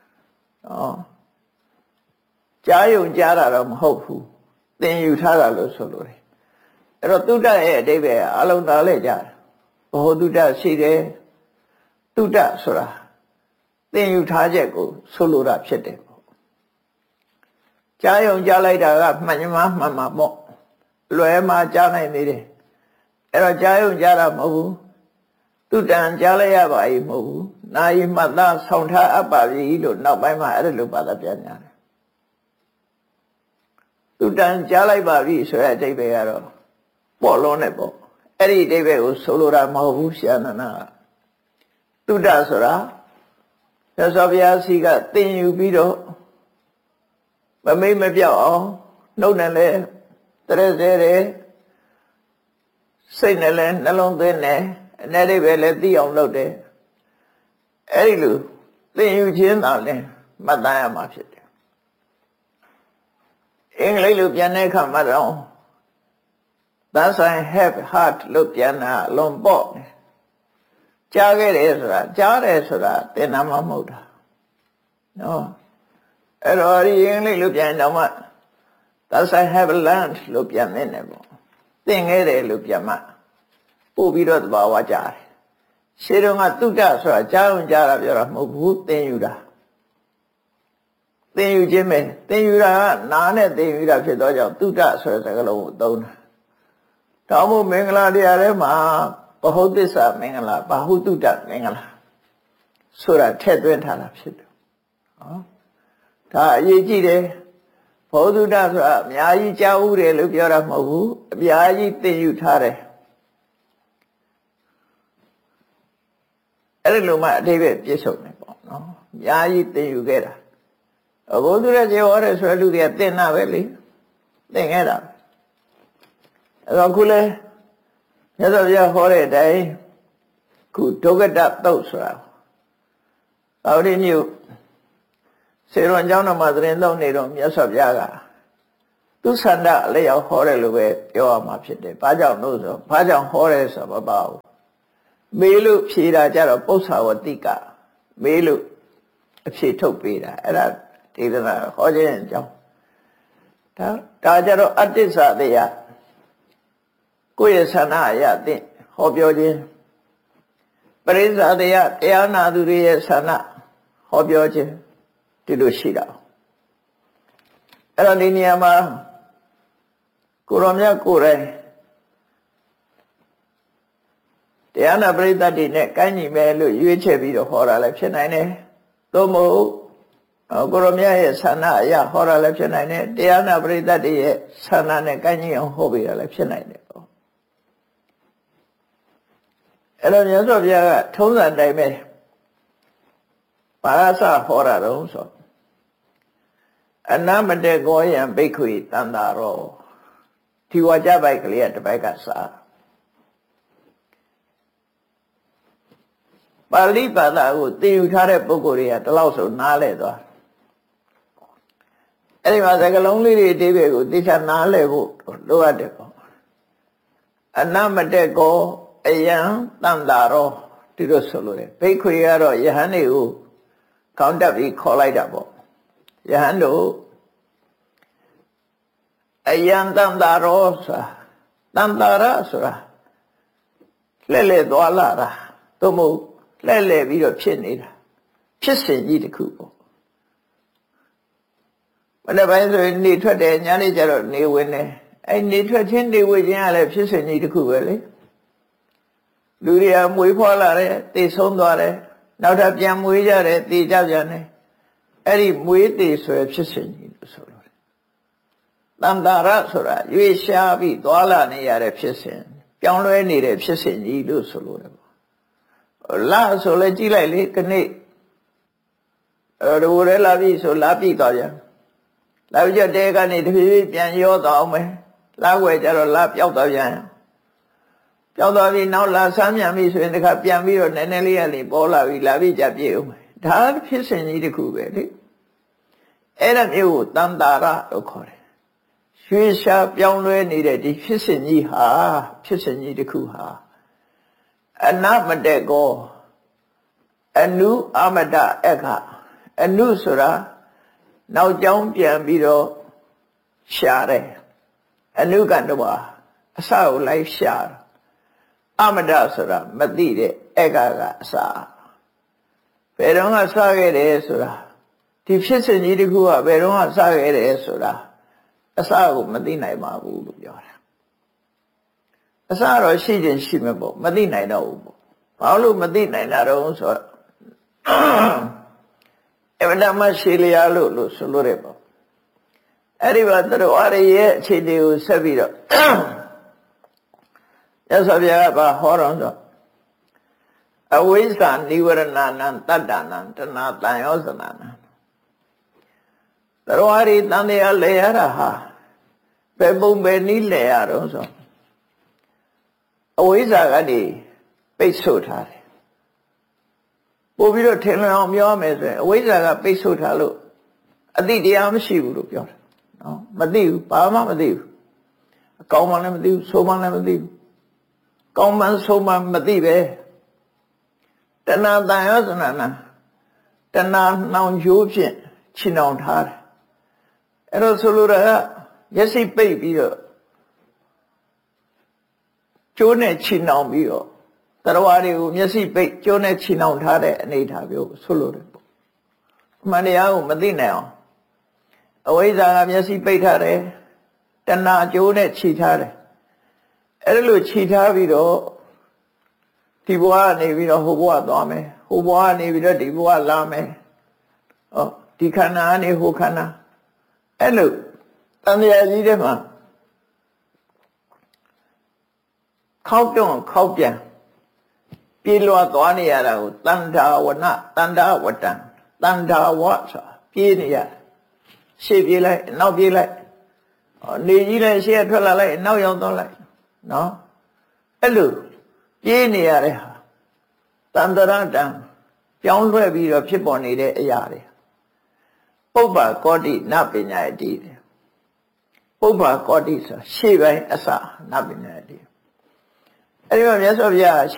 ကြားယုံကြားတာတော့မဟုတ်ဘူးသင်ယူထားတာလို့ဆိုလို့တယ်အဲ့တော့တုတ္တရဲ့အဓိပ္ပာယ်အလုံးသားလဲကြတယ်ဘ ਹੁ တုတ္တရှိတယ်တုတ္တဆိုတာသင်ယူထားချက်ကိုဆိုလိုတာဖြစ်တယ်ပေါ့ကြားယုံကြားလိုက်တာကမှန်မှန်ပေါ့လွယ်မှကြားနိုင်သေးတယ်အဲ့တော့ကြားယုံကြားတာမဟုတ်ဘူးသူတန်ကြားလိုက်ရပါ ਈ မဟုတ်ဘူးနာယီမှတ်သားဆောင်ထားအပ်ပါပြီလို့နောက်ပိုင်းမှာအဲ့ဒါလိုပါတာပြန်ညာတယ်သူတန်ကြားလိုက်ပါပြီဆိုတဲ့အဓိပ္ပာယ်ကတော့ပေါ့လုံးနဲ့ပေါ့အဲ့ဒီအဓိပ္ပာယ်ကိုဆိုလိုတာမဟုတ်ဘူးဆရာနန္ဒကတုဒ္ဒဆိုတာသစ္စာဘုရားစီကသင်ယူပြီးတော့မမိတ်မပြောက်အောင်နှုတ်နဲ့လဲတရက်စဲတယ်စိတ်နဲ့လဲနှလုံးသွင်းတယ်အနေနဲ့ပဲလဲသိအောင်လုပ်တယ်အဲ့ဒီလိုသင်ယူခြင်းသာလဲမှတ်သားရမှာဖြစ်တယ်အင်္ဂလိပ်လိုပြန်တဲ့အခါမှာတော့ Thus I have heart လို့ပြန်တာအလွန်ပေါ့ကြားခဲ့တယ်ဆိုတာကြားတယ်ဆိုတာသင်နာမမဟုတ်တာနော်အဲ့တော့ဒီအင်္ဂလိပ်လိုပြန်တော့မှ Thus I have learned လို့ပြန်နေတယ်ပေါ့သင်ခဲ့တယ်လို့ပြန်မှပို့ပြီးတော့သဘာဝကြားတယ်ရှင်းတော့ကတုဒ္ဒဆိုတာကြားဝင်ကြားတာပြောတာမဟုတ်ဘူးသင်ယူတာသင်ယူခြင်းပဲသင်ယူတာကနာနဲ့သင်ယူတာဖြစ်တော့ကြောင့်တုဒ္ဒဆိုတဲ့စကားလုံးကိုသုံးတာတောင်းမို့မင်္ဂလာတရားထဲမှာဘဟုသစ္စာမင်္ဂလာဘာဟုတုတ္တမင်္ဂလာဆိုတာထည့်သွင်းထားတာဖြစ်တယ်ဟောဒါအရေးကြီးတယ်ဘဟုတုတ္တဆိုတာအများကြီးကြားဥတယ်လို့ပြောတာမဟုတ်ဘူးအများကြီးသင်ယူထားတယ်အဲ့ဒီလိုမှအတိပ္ပယ်ပြည့်စုံတယ်ပေါ့နော်အများကြီးသင်ယူခဲ့တာဘုသူရဲ့ကျေဟောတယ်ဆိုတဲ့လူတွေကသင်တာပဲလေသင်ခဲ့တာအဲ့တော့ခုလဲမြတ်စွာဘုရားဟောတဲ့အတိုင်းခုဒုက္ကတသုတ်ဆိုတာသာဝတိမြို့စေရွန်ကျောင်းတော်မှာသတင်းသုံးနေတော့မြတ်စွာဘုရားကသူဆန္ဒအလျောက်ဟောတယ်လို့ပဲပြောရမှာဖြစ်တယ်။ဘာကြောင့်လို့ဆိုဘာကြောင့်ဟောတယ်ဆိုတော့မပါဘူး။မေးလို့ဖြေတာကြတော့ပု္ပ္ပာဝတိကမေးလို့အဖြေထုတ်ပေးတာအဲ့ဒါဒေသနာဟောခြင်းအကြောင်းဒါကြတော့အတ္တစတရားကိုယ့်ရဲ့ဆန္ဒအရသင်ဟောပြောခြင်းပရိစ္ဆာတရားတရားနာသူတွေရဲ့ဆန္ဒဟောပြောခြင်းဒီလိုရှိတာအဲ့တော့ဒီနေရာမှာကိုရောမြတ်ကိုယ်တိုင်တရားနာပရိသတ်တွေနဲ့ကိုင်းညီမယ်လို့ရွေးချယ်ပြီးတော့ဟောတာလည်းဖြစ်နိုင်တယ်သို့မဟုတ်ကိုရောမြတ်ရဲ့ဆန္ဒအရဟောတာလည်းဖြစ်နိုင်တယ်တရားနာပရိသတ်တွေရဲ့ဆန္ဒနဲ့ကိုင်းညီအောင်ဟောပေးတာလည်းဖြစ်နိုင်တယ်အဲ့တော့မြတ်စွာဘုရားကထုံးစံတိုင်းပဲပါရစဟောတာတော့ဆိုအနမတေကောယံဘိက္ခွေတန္တာရောဒီဝါကြပိုက်ကလေးကတစ်ပိုက်ကစားပါဠိဘာသာကိုသင်ယူထားတဲ့ပုဂ္ဂိုလ်တွေကဒီလောက်ဆိုနားလဲသွားအဲ့ဒီမှာစကားလုံးလေးတွေအသေးပဲကိုသိချာနားလဲဖို့လိုအပ်တယ်ပေါ့အနမတေကောအယံတန္တာရောဒီလိုဆိုလို့တယ်ဘိက္ခွေကတော့ယဟန်တွေကိုခေါင်းတက်ပြီးခေါ်လိုက်တာပေါ့ယဟန်တို့အယံတန္တာရောဆိုတာတန္တာရဆိုတာလဲသွားလာတာသို့မဟုတ်လဲပြီးတော့ဖြစ်နေတာဖြစ်စဉ်ကြီးတစ်ခုပေါ့ဘယ်နဲ့ပိုင်းဆိုရင်နေထွက်တယ်ညနေကျတော့နေဝင်တယ်အဲ့နေထွက်ခြင်းနေဝင်ခြင်းကလည်းဖြစ်စဉ်ကြီးတစ်ခုပဲလေလူတွေကမွေးဖွားလာတယ်သေဆုံးသွားတယ်နောက်ထပ်ပြန်မွေးကြတယ်သေကြပြန်တယ်အဲ့ဒီမွေးသေဆိုရဖြစ်စဉ်ကြီးလို့ဆိုလို့တန္တာရဆိုတာရွေးရှားပြီးသွားလာနေရတဲ့ဖြစ်စဉ်ပြောင်းလဲနေတဲ့ဖြစ်စဉ်ကြီးလို့ဆိုလို့တယ်ပေါ့လာဆိုလဲကြည့်လိုက်လေခဏိတို့ရဲလာပြီဆိုလာပြီသွားပြန်လာပြီးတော့တဲကနေတဖြည်းဖြည်းပြန်ရောသွားအောင်မယ်လာွယ်ကြတော့လာပျောက်သွားပြန်ကြောက်သွားပြီနောက်လာဆမ်းမြန်ပြီဆိုရင်တခါပြန်ပြီးတော့နည်းနည်းလေးရလေပေါ်လာပြီလာပြီးကြပြေအောင်ဒါဖြစ်စဉ်ကြီးတစ်ခုပဲလေအဲ့ဒါမျိုးကိုတန္တာရလို့ခေါ်တယ်ရွှေရှားပြောင်းလဲနေတဲ့ဒီဖြစ်စဉ်ကြီးဟာဖြစ်စဉ်ကြီးတစ်ခုဟာအနမတေကောအနုအမတအခအနုဆိုတာနောက်ကြောင်းပြန်ပြီးတော့ရှာတယ်အနုကတော့အစကိုလိုက်ရှာတယ်အမတဆိုတာမသိတဲ့အကအစာဘယ်တော့မှစခဲ့တယ်ဆိုတာဒီဖြစ်စဉ်ကြီးတစ်ခုကဘယ်တော့မှစခဲ့တယ်ဆိုတာအစကိုမသိနိုင်ပါဘူးလို့ပြောတာအစတော့ရှိခြင်းရှိမှာပေါ့မသိနိုင်တော့ဘူးပေါ့ဘာလို့မသိနိုင်တာတော့ဆိုတော့အဝဒမရှိလျာလို့ဆိုလို့ရပေါ့အဲ့ဒီမှာတို့အားရရဲ့အခြေအနေကိုဆက်ပြီးတော့ရသော်ဗျာဘာဟောတော့ဆိုအဝိဇ္ဇာနိဝရဏနံတတ္တနံတဏတန်ယောဇနာနံတို့အားရတန်တရားလဲရတာဟာဘယ်ပုံပဲနည်းလဲရတော့ဆိုအဝိဇ္ဇာကနေပိတ်ဆို့ထားတယ်ပို့ပြီးတော့ထင်လွင်အောင်ပြောမယ်ဆိုရင်အဝိဇ္ဇာကပိတ်ဆို့ထားလို့အတိတရားမရှိဘူးလို့ပြောတယ်နော်မသိဘူးဘာမှမသိဘူးအကောင်းမှလည်းမသိဘူးဆိုးမှလည်းမသိဘူးကောင်းမှဆိုးမှမသိပဲတဏှာတန်ရောစနာနာတဏှာနှောင်ကြိုးဖြင့်ခြင်အောင်ထားတယ်အဲ့တော့ဆိုလိုတာကမျက်စိပိတ်ပြီးတော့ကျိုးနဲ့ခြင်အောင်ပြီးတော့တရားတွေကိုမျက်စိပိတ်ကျိုးနဲ့ခြင်အောင်ထားတဲ့အနေအထားမျိုးဆိုလိုတယ်ပေါ့အမှန်တရားကိုမသိနိုင်အောင်အဝိဇ္ဇာကမျက်စိပိတ်ထားတယ်တဏှာကျိုးနဲ့ခြိထားတယ်အဲ့လိုခြိထားပြီးတော့ဒီဘဝကနေပြီးတော့ဟိုဘဝသွားမယ်ဟိုဘဝကနေပြီးတော့ဒီဘဝလာမယ်ဟောဒီခန္ဓာကနေဟိုခန္ဓာအဲ့လိုတန်တရားကြီးတဲ့မှာခောက်ပြောင်းခောက်ပြန်ပြေလွှာသွားနေရတာကိုတန်ထာဝနတန်ထာဝတံတန်ထာဝဆိုပြေးနေရရှေ့ပြေးလိုက်နောက်ပြေးလိုက်နေကြီးလည်းရှေ့ထွက်လာလိုက်နောက်ရောက်သွားလိုက်နော်အဲ့လိုပြေးနေရတဲ့ဟာတန်တရတံပြောင်းလဲပြီးတော့ဖြစ်ပေါ်နေတဲ့အရာတွေပုပ္ပကောတိနပညာယတိပုပ္ပကောတိဆိုရှေ့ပိုင်းအစနပညာယတိအဲ့ဒီမှာမြတ်စွာဘုရား